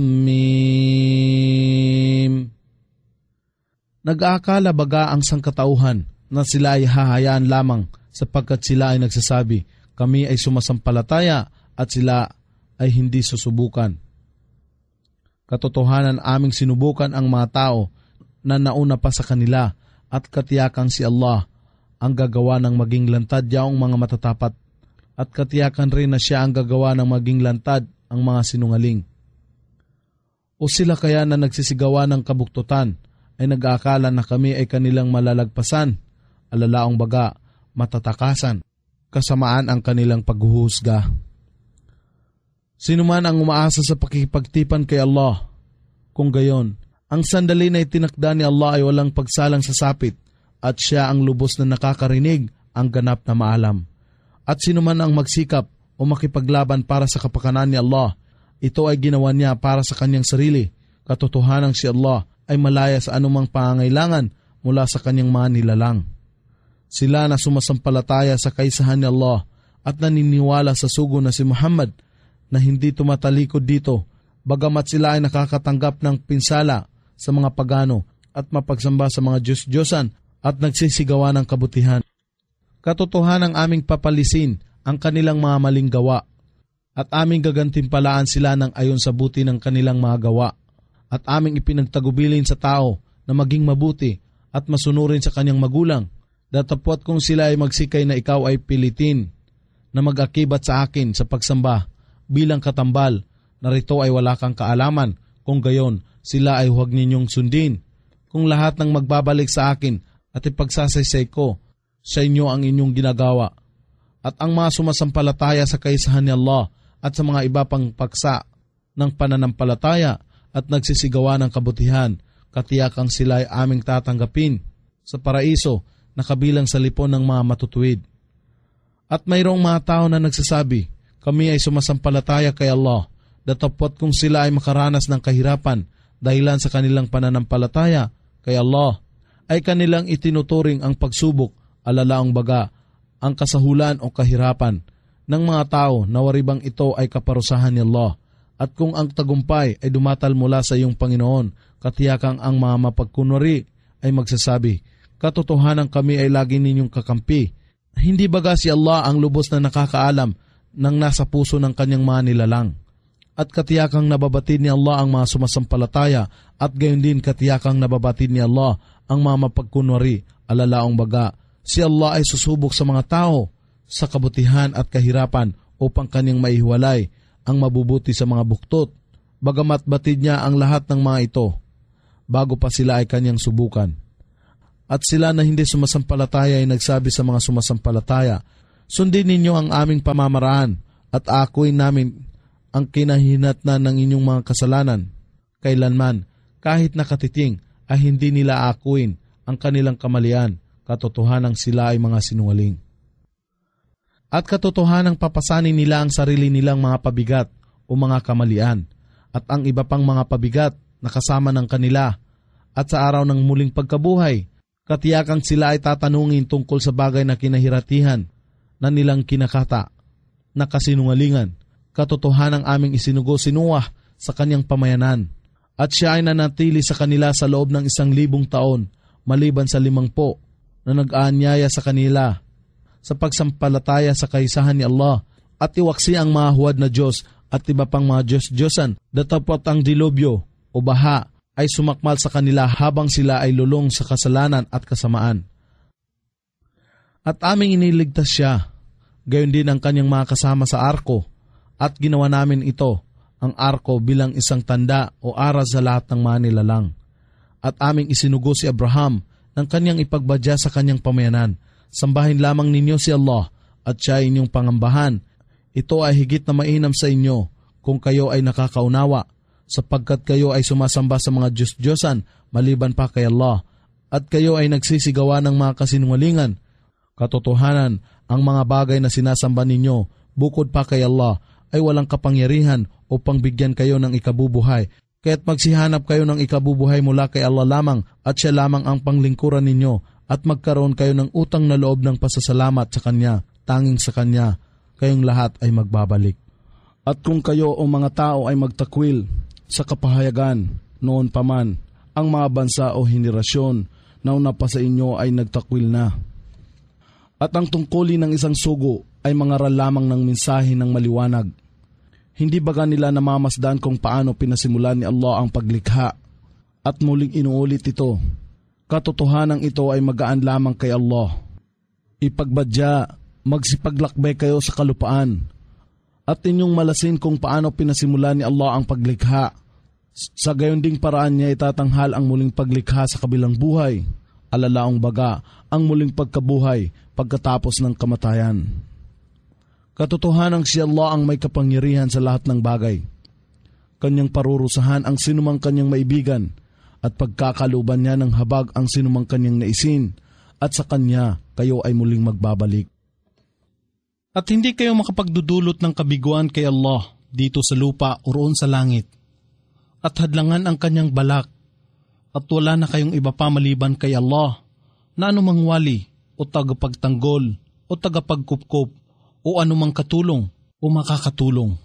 Speaker 1: Mim. Nag-aakala baga ang sangkatauhan na sila ay hahayaan lamang sapagkat sila ay nagsasabi, kami ay sumasampalataya, at sila ay hindi susubukan. Katotohanan, aming sinubukan ang mga tao na nauna pa sa kanila, at katiyakan si Allah ang gagawa ng maging lantad yaong mga matatapat, at katiyakan rin na siya ang gagawa ng maging lantad ang mga sinungaling. O sila kaya na nagsisigawa ng kabuktutan ay nag-aakala na kami ay kanilang malalagpasan, alalaong baga, matatakasan, kasamaan ang kanilang paghuhusga. Sino man ang umaasa sa pakikipagtipan kay Allah, kung gayon, ang sandali na itinakda ni Allah ay walang pagsalang sa sapit, at siya ang lubos na nakakarinig, ang ganap na maalam. At sino man ang magsikap o makipaglaban para sa kapakanan ni Allah, ito ay ginawa niya para sa kanyang sarili. Katotohanan si Allah ay malaya sa anumang pangangailangan mula sa kanyang mga nilalang. Sila na sumasampalataya sa kaisahan ni Allah at naniniwala sa sugo na si Muhammad na hindi tumatalikod dito, bagamat sila ay nakakatanggap ng pinsala sa mga pagano at mapagsamba sa mga Diyos-Diyosan at nagsisigawa ng kabutihan. Katotohanan ang aming papalisin ang kanilang mga maling gawa, at aming gagantimpalaan sila ng ayon sa buti ng kanilang mga gawa, at aming ipinagtagubilin sa tao na maging mabuti at masunurin sa kanyang magulang, datapwat kung sila ay magsikay na ikaw ay pilitin na mag-akibat sa akin sa pagsamba bilang katambal, narito ay wala kang kaalaman, kung gayon sila ay huwag ninyong sundin. Kung lahat ng magbabalik sa akin at ipagsasaysay ko sa inyo ang inyong ginagawa, at ang mga sumasampalataya sa kaisahan ni Allah at sa mga iba pang paksa ng pananampalataya at nagsisigawa ng kabutihan, katiyakang sila ay aming tatanggapin sa paraiso na kabilang sa lipon ng mga matutuwid. At mayroong mga tao na nagsasabi, kami ay sumasampalataya kay Allah, datapwat kung sila ay makaranas ng kahirapan dahilan sa kanilang pananampalataya kay Allah, ay kanilang itinuturing ang pagsubok, alalaang baga, ang kasahulan o kahirapan ng mga tao na waribang ito ay kaparusahan ni Allah. At kung ang tagumpay ay dumatal mula sa iyong Panginoon, katiyakang ang mga mapagkunwari ay magsasabi, katotohanan kami ay lagi ninyong kakampi. Hindi baga si Allah ang lubos na nakakaalam ng nasa puso ng kanyang mga nilalang? At katiyakang nababatid ni Allah ang mga sumasampalataya, at gayon din katiyakang nababatid ni Allah ang mga mapagkunwari, alalaong baga, si Allah ay susubok sa mga tao sa kabutihan at kahirapan upang kanyang maihiwalay ang mabubuti sa mga buktot, bagamat batid niya ang lahat ng mga ito. bago pa sila ay kanyang subukan. At sila na hindi sumasampalataya ay nagsabi sa mga sumasampalataya, sundin ninyo ang aming pamamaraan at akuin namin ang kinahinatnan ng inyong mga kasalanan. Kailanman, kahit nakatiting, ay hindi nila akuin ang kanilang kamalian, katotohanang sila ay mga sinungaling. At katotohanang papasanin nila ang sarili nilang mga pabigat o mga kamalian at ang iba pang mga pabigat na kasama ng kanila. At sa araw ng muling pagkabuhay, katiyakang sila ay tatanungin tungkol sa bagay na kinahiratihan na nilang kinakata, na kasinungalingan. Katotohanang aming isinugo si Noah sa kanyang pamayanan, at siya ay nanatili sa kanila sa loob ng isang libong taon, maliban sa limangpo na nag-aanyaya sa kanila sa pagsampalataya sa kaisahan ni Allah, at iwaksi ang mga huwad na Diyos at iba pang mga Diyos-Diyosan, datapot ang dilubyo o baha ay sumakmal sa kanila habang sila ay lulong sa kasalanan at kasamaan. At aming iniligtas siya, gayon din ang kanyang mga kasama sa arko, at ginawa namin ito, ang arko, bilang isang tanda o aral sa lahat ng mga nilalang. At aming isinugo si Abraham ng kanyang ipagbadya sa kanyang pamayanan. Sambahin lamang ninyo si Allah at siya inyong pangambahan. Ito ay higit na mainam sa inyo kung kayo ay nakakaunawa, sapagkat kayo ay sumasamba sa mga Diyos-Diyosan maliban pa kay Allah, at kayo ay nagsisigawa ng mga kasinungalingan. Katotohanan, ang mga bagay na sinasamba ninyo bukod pa kay Allah ay walang kapangyarihan upang bigyan kayo ng ikabubuhay, kaya't magsihanap kayo ng ikabubuhay mula kay Allah lamang, at siya lamang ang panglingkuran ninyo, at magkaroon kayo ng utang na loob ng pasasalamat sa Kanya. Tanging sa Kanya kayong lahat ay magbabalik. At kung kayo o mga tao ay magtakwil sa kapahayagan, noon pa man, ang mga bansa o henerasyon na una pa sa inyo ay nagtakwil na. At ang tungkulin ng isang sugo ay mangaral lamang ng mensahe ng maliwanag. Hindi baga nila namamasdan kung paano pinasimulan ni Allah ang paglikha, at muling inuulit ito. Katotohanan ito ay magaan lamang kay Allah. Ipagbadya, magsipaglakbay kayo sa kalupaan, at inyong malasin kung paano pinasimulan ni Allah ang paglikha. Sa gayon ding paraan niya itatanghal ang muling paglikha sa kabilang buhay, alalaong baga ang muling pagkabuhay pagkatapos ng kamatayan. Katotohanang si Allah ang may kapangyarihan sa lahat ng bagay. Kanyang parurusahan ang sinumang kanyang maibigan, at pagkakaluban niya ng habag ang sinumang kanyang naisin, at sa kanya kayo ay muling magbabalik. At hindi kayo makapagdudulot ng kabiguan kay Allah dito sa lupa o roon sa langit, at hadlangan ang kanyang balak, at wala na kayong iba pa maliban kay Allah, na anumang wali o tagapagtanggol o tagapagkupkop o anumang katulong o makakatulong.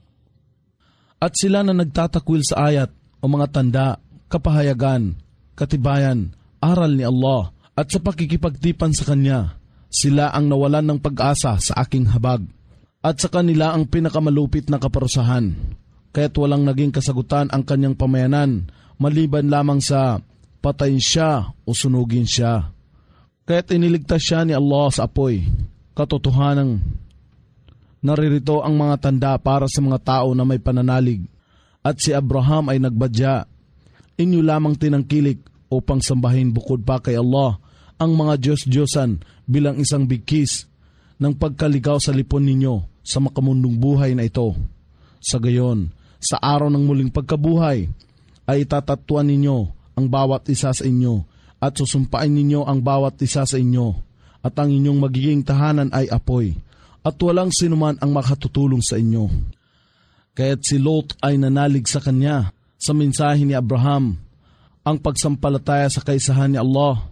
Speaker 1: At sila na nagtatakwil sa ayat o mga tanda, kapahayagan, katibayan, aral ni Allah, at sa pakikipagtipan sa Kanya, sila ang nawalan ng pag-asa sa aking habag, at sa kanila ang pinakamalupit na kaparusahan, kaya't walang naging kasagutan ang kanyang pamayanan, maliban lamang sa patayin siya o sunugin siya. Kaya't iniligtas siya ni Allah sa apoy. Katotohanang naririto ang mga tanda para sa mga tao na may pananalig, at si Abraham ay nagbadya. Inyo lamang tinangkilik upang sambahin bukod pa kay Allah ang mga Diyos-Diyosan bilang isang bigkis ng pagkaligaw sa lipon ninyo sa makamundong buhay na ito. Sa gayon, sa araw ng muling pagkabuhay, ay itatatuan ninyo ang bawat isa sa inyo, at susumpain ninyo ang bawat isa sa inyo, at ang inyong magiging tahanan ay apoy, at walang sinuman ang makatutulong sa inyo. Kaya't si Lot ay nanalig sa kanya sa mensahe ni Abraham, ang pagsampalataya sa kaisahan ni Allah.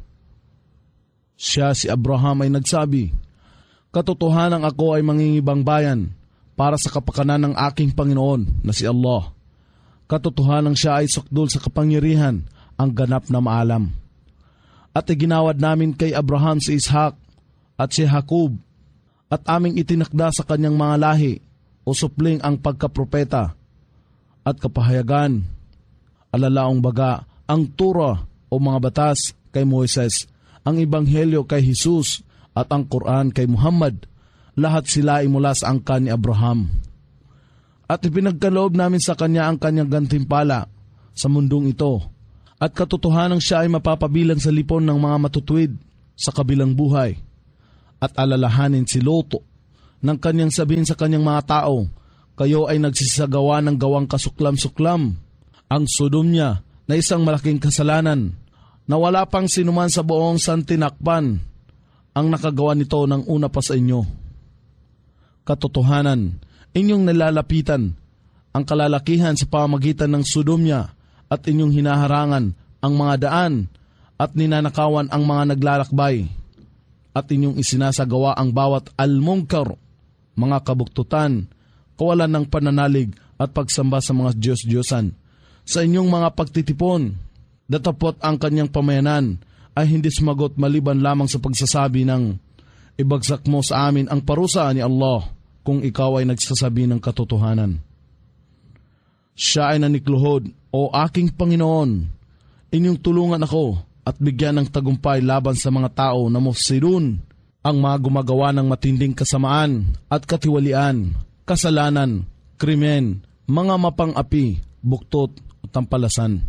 Speaker 1: Siya, si Abraham, ay nagsabi, katotohanan ako ay mangingibang bayan para sa kapakanan ng aking Panginoon na si Allah. Katotohanan siya ay sukdol sa kapangyarihan, ang ganap na maalam. At iginawad namin kay Abraham si Ishak at si Jacob, at aming itinakda sa kanyang mga lahi o supling ang pagkapropeta at kapahayagan, alalaong baga ang Torah o mga batas kay Moises, ang Ebanghelyo kay Jesus, at ang Quran kay Muhammad. Lahat sila ay mula sa angkan ni Abraham. At ipinagkaloob namin sa kanya ang kanyang gantimpala sa mundong ito, At katotohanang siya ay mapapabilang sa lipon ng mga matutuwid sa kabilang buhay. At alalahanin si Lot nang kanyang sabihin sa kanyang mga tao, kayo ay nagsisagawa ng gawang kasuklam-suklam. Ang Sodom niya na isang malaking kasalanan na wala pang sinuman sa buong santinakpan ang nakagawa nito ng una pa sa inyo. Katotohanan, inyong nilalapitan ang kalalakihan sa pamamagitan ng Sodom niya at inyong hinaharangan ang mga daan at ninanakawan ang mga naglalakbay at inyong isinasagawa ang bawat almungkar, mga kabuktutan, kawalan ng pananalig at pagsamba sa mga Diyos-Diyosan. Sa inyong mga pagtitipon, datapot ang kanyang pamayanan ay hindi sumagot maliban lamang sa pagsasabi ng, ibagsak mo sa amin ang parusa ni Allah kung ikaw ay nagsasabi ng katotohanan. Siya ay nanikluhod, o aking Panginoon, inyong tulungan ako at bigyan ng tagumpay laban sa mga tao na mufsidun, ang mga gumagawa ng matinding kasamaan at katiwalian, kasalanan, krimen, mga mapang-api, buktot at tampalasan.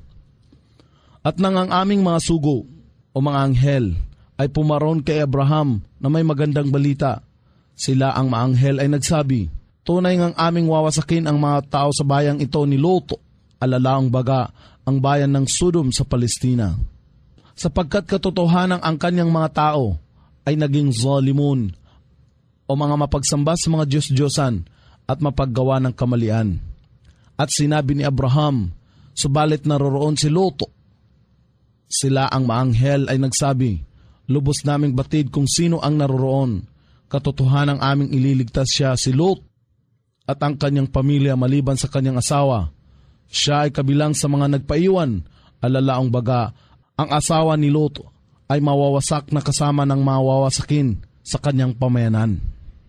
Speaker 1: At nang ang aming mga sugo o mga anghel ay pumaron kay Abraham na may magandang balita, sila ang mga anghel ay nagsabi, tunay ngang aming wawasakin ang mga tao sa bayang ito ni Lot, alalaang baga ang bayan ng Sodom sa Palestina. Sapagkat katotohanan ang kanyang mga tao ay naging zalimun o mga mapagsamba sa mga Diyos-Diyosan at mapaggawa ng kamalian. At sinabi ni Abraham, subalit naroroon si Lot. Sila ang maanghel ay nagsabi, lubos naming batid kung sino ang naroroon. Katotohanang aming ililigtas siya si Lot at ang kanyang pamilya maliban sa kanyang asawa. Siya ay kabilang sa mga nagpaiwan, alalaang baga, ang asawa ni Lot ay mawawasak na kasama ng mawawasakin sa kanyang pamayanan.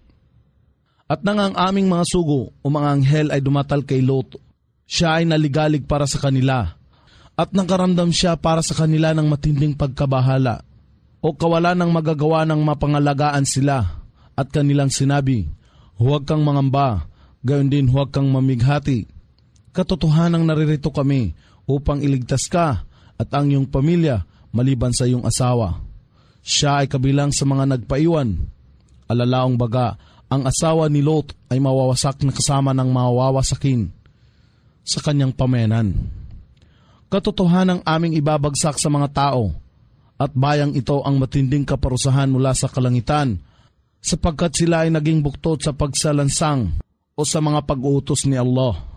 Speaker 1: At nang ang aming mga sugo o mga anghel ay dumatal kay Lot, siya ay naligalig para sa kanila at nakaramdam siya para sa kanila ng matinding pagkabahala o kawalan ng magagawa ng mapangalagaan sila at kanilang sinabi, huwag kang mangamba, gayon din huwag kang mamighati. Katotohanang naririto kami upang iligtas ka at ang iyong pamilya maliban sa iyong asawa. Siya ay kabilang sa mga nagpaiwan. Alalaong baga, ang asawa ni Lot ay mawawasak na kasama ng mawawasakin sa kanyang pamayanan. Katotohanang aming ibabagsak sa mga tao at bayang ito ang matinding kaparusahan mula sa kalangitan sapagkat sila ay naging buktot sa pagsalansang o sa mga pag-uutos ni Allah.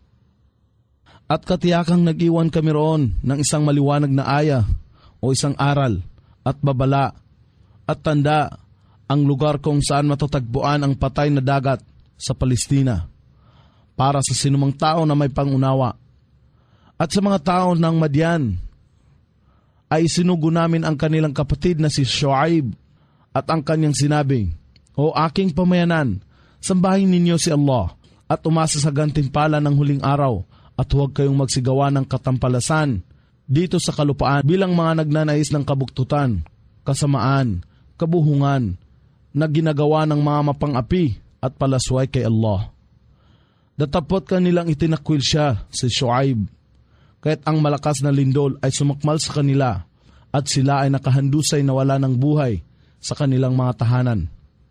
Speaker 1: At katiyakang nag-iwan kami roon ng isang maliwanag na aya o isang aral at babala at tanda ang lugar kung saan matatagpuan ang patay na dagat sa Palestina para sa sinumang tao na may pangunawa. At sa mga tao ng Madian ay sinugo namin ang kanilang kapatid na si Shuaib at ang kanyang sinabi, o aking pamayanan, sambahin ninyo si Allah at umasa sa gantimpala ng huling araw at huwag kayong magsigawa ng katampalasan dito sa kalupaan bilang mga nagnanais ng kabuktutan, kasamaan, kabuhungan na ginagawa ng mga mapang-api at palasway kay Allah. Datapot kanilang itinakwil siya, si Shuaib, kaya't ang malakas na lindol ay sumakmal sa kanila at sila ay nakahandusay na wala ng buhay sa kanilang mga tahanan.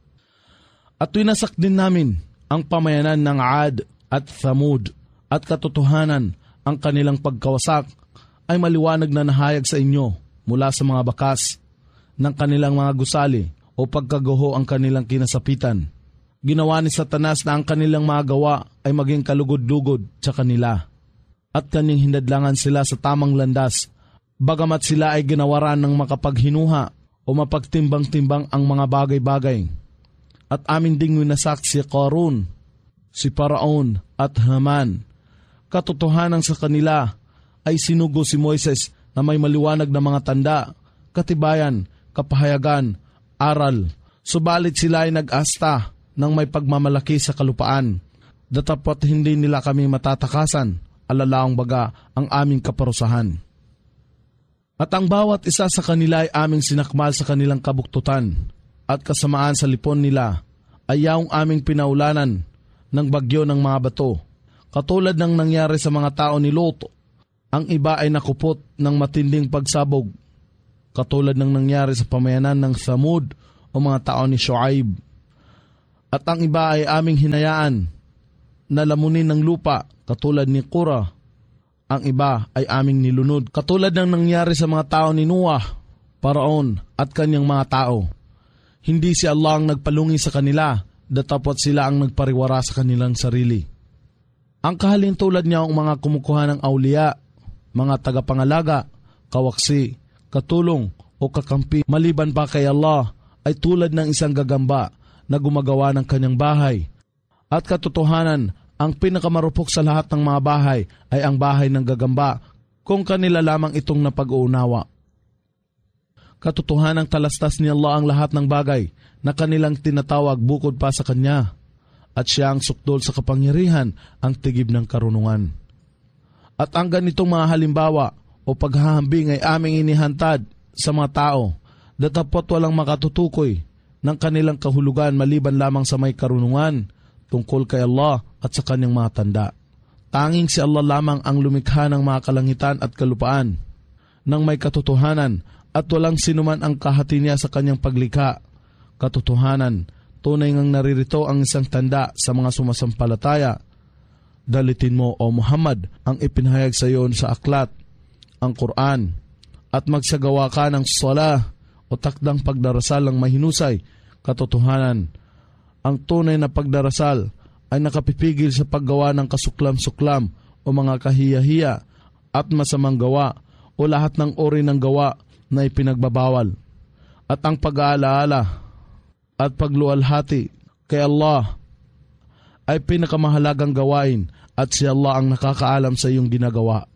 Speaker 1: At winasak din namin ang pamayanan ng Ad at Thamud at katotohanan ang kanilang pagkawasak ay maliwanag na nahayag sa inyo mula sa mga bakas ng kanilang mga gusali o pagkaguho ang kanilang kinasapitan. Ginawa ni Satanas na ang kanilang mga gawa ay maging kalugod-lugod sa kanila at kanyang hinadlangan sila sa tamang landas bagamat sila ay ginawaran ng makapaghinuha o mapagtimbang-timbang ang mga bagay-bagay. At amin ding winasak si Qarun, si Paraon at Haman. Katotohanan sa kanila ay sinugo si Moises na may maliwanag na mga tanda, katibayan, kapahayagan, aral. Subalit sila ay nag-asta ng may pagmamalaki sa kalupaan. Datapot hindi nila kami matatakasan, alalaang baga ang aming kaparusahan. At ang bawat isa sa kanila ay aming sinakmal sa kanilang kabuktutan at kasamaan sa lipon nila ay yaong aming pinaulanan ng bagyo ng mga bato, katulad ng nangyari sa mga tao ni Lot Ang iba ay nakupot ng matinding pagsabog, katulad ng nangyari sa pamayanan ng Thamud o mga tao ni Shuaib. At ang iba ay aming hinayaan na lamunin ng lupa, katulad ni Qura. Ang iba ay aming nilunod, katulad ng nangyari sa mga tao ni Noah, Paraon at kanyang mga tao. Hindi si Allah ang nagpalungi sa kanila, datapot sila ang nagpariwara sa kanilang sarili. Ang kahalintulad niya ang mga kumukuha ng awliya, mga tagapangalaga, kawaksi, katulong o kakampi maliban pa kay Allah ay tulad ng isang gagamba na gumagawa ng kanyang bahay. At katotohanan, ang pinakamarupok sa lahat ng mga bahay ay ang bahay ng gagamba kung kanila lamang itong napag-uunawa. Katotohanang talastas ni Allah ang lahat ng bagay na kanilang tinatawag bukod pa sa Kanya, at siya ang sukdol sa kapangyarihan, ang tigib ng karunungan. At ang ganitong mga halimbawa o paghahambing ay aming inihantad sa mga tao, datapot walang makatutukoy ng kanilang kahulugan maliban lamang sa may karunungan tungkol kay Allah at sa kanyang mga tanda. Tanging si Allah lamang ang lumikha ng mga kalangitan at kalupaan ng may katotohanan, at walang sinuman ang kahati niya sa kanyang paglikha. Katotohanan, tunay ngang naririto ang isang tanda sa mga sumasampalataya. Dalitin mo, O Muhammad, ang ipinahayag sa iyo sa aklat, ang Quran, at magsagawa ka ng salah o takdang pagdarasal ng mahinusay. Katotohanan, ang tunay na pagdarasal ay nakapipigil sa paggawa ng kasuklam-suklam o mga kahiya-hiya at masamang gawa o lahat ng uri ng gawa na ipinagbabawal. At ang pag-aalaala at pagluwalhati kay Allah ay pinakamahalagang gawain, at si Allah ang nakakaalam sa iyong ginagawa.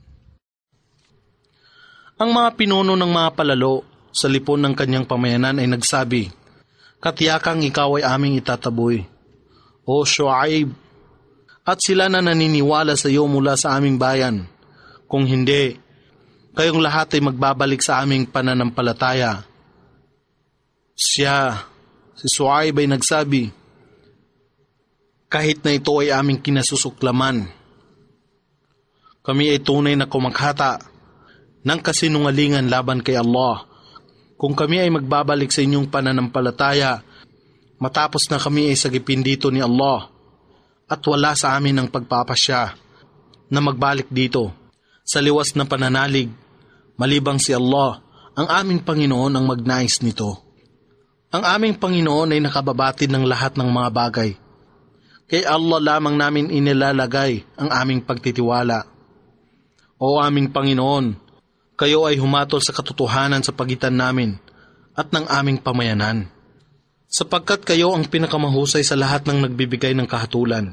Speaker 2: Ang mga pinuno ng mga palalo sa lipon ng kanyang pamayanan ay nagsabi, "Katiyakang ikaw ay aming itataboy, O Shuaib, at sila na naniniwala sa iyo mula sa aming bayan. Kung hindi, kayong lahat ay magbabalik sa aming pananampalataya." Siya, si Shuaib ay nagsabi, "Kahit na ito ay aming kinasusuklaman, kami ay tunay na kumaghata ng kasinungalingan laban kay Allah. Kung kami ay magbabalik sa inyong pananampalataya, matapos na kami ay sagipin dito ni Allah, at wala sa amin ang pagpapasya na magbalik dito sa liwas na pananalig, malibang si Allah, ang aming Panginoon, ang magnais nito. Ang aming Panginoon ay nakababatid ng lahat ng mga bagay. Kay Allah lamang namin inilalagay ang aming pagtitiwala. O aming Panginoon, kayo ay humatol sa katotohanan sa pagitan namin at ng aming pamayanan, sapagkat kayo ang pinakamahusay sa lahat ng nagbibigay ng kahatulan."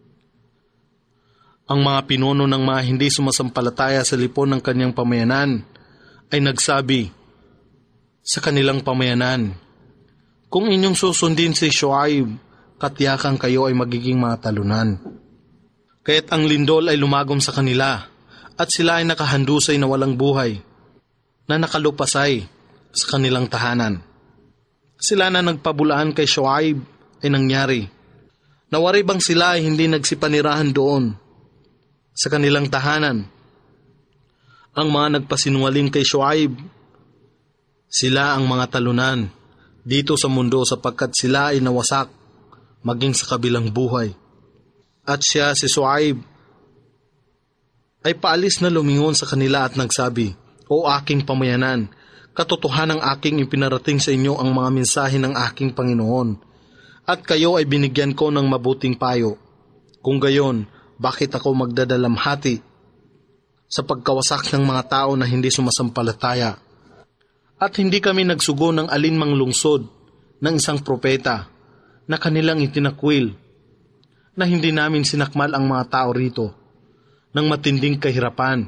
Speaker 2: Ang mga pinuno ng mga hindi sumasampalataya sa lipon ng kanyang pamayanan ay nagsabi sa kanilang pamayanan, "Kung inyong susundin si Shuaib, katiyakan kayo ay magiging mga talunan." Kaya't ang lindol ay lumagom sa kanila, at sila ay nakahandusay na walang buhay, na nakalupasay sa kanilang tahanan. Sila na nagpabulaan kay Shuaib ay nangyari. Nawari bang sila ay hindi nagsipanirahan doon sa kanilang tahanan? Ang mga nagpasinungaling kay Shuaib, sila ang mga talunan dito sa mundo, sapagkat sila ay nawasak maging sa kabilang buhay. At siya, si Shuaib, ay paalis na lumingon sa kanila at nagsabi, "O aking pamayanan, katotohanang aking ipinarating sa inyo ang mga mensahe ng aking Panginoon, at kayo ay binigyan ko ng mabuting payo. Kung gayon, bakit ako magdadalamhati sa pagkawasak ng mga tao na hindi sumasampalataya? At hindi kami nagsugo ng alinmang lungsod ng isang propeta na kanilang itinakwil, na hindi namin sinakmal ang mga tao rito ng matinding kahirapan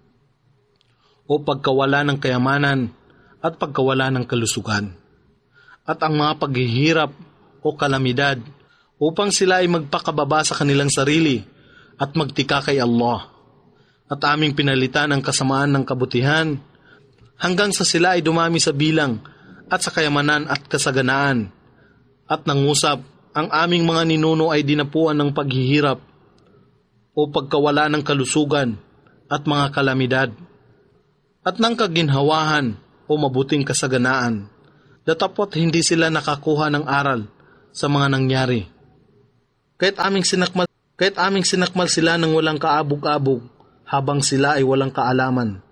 Speaker 2: o pagkawala ng kayamanan at pagkawala ng kalusugan, at ang mga paghihirap o kalamidad, upang sila ay magpakababa sa kanilang sarili at magtika kay Allah. At aming pinalitan ang kasamaan ng kabutihan, hanggang sa sila ay dumami sa bilang at sa kayamanan at kasaganaan. At nangusap, ang aming mga ninuno ay dinapuan ng paghihirap o pagkawala ng kalusugan at mga kalamidad, at ng kaginhawahan o mabuting kasaganaan, datapot hindi sila nakakuha ng aral sa mga nangyari. Kahit aming sinakmal, kahit aming sinakmal sila ng walang kaabog-abog, habang sila ay walang kaalaman.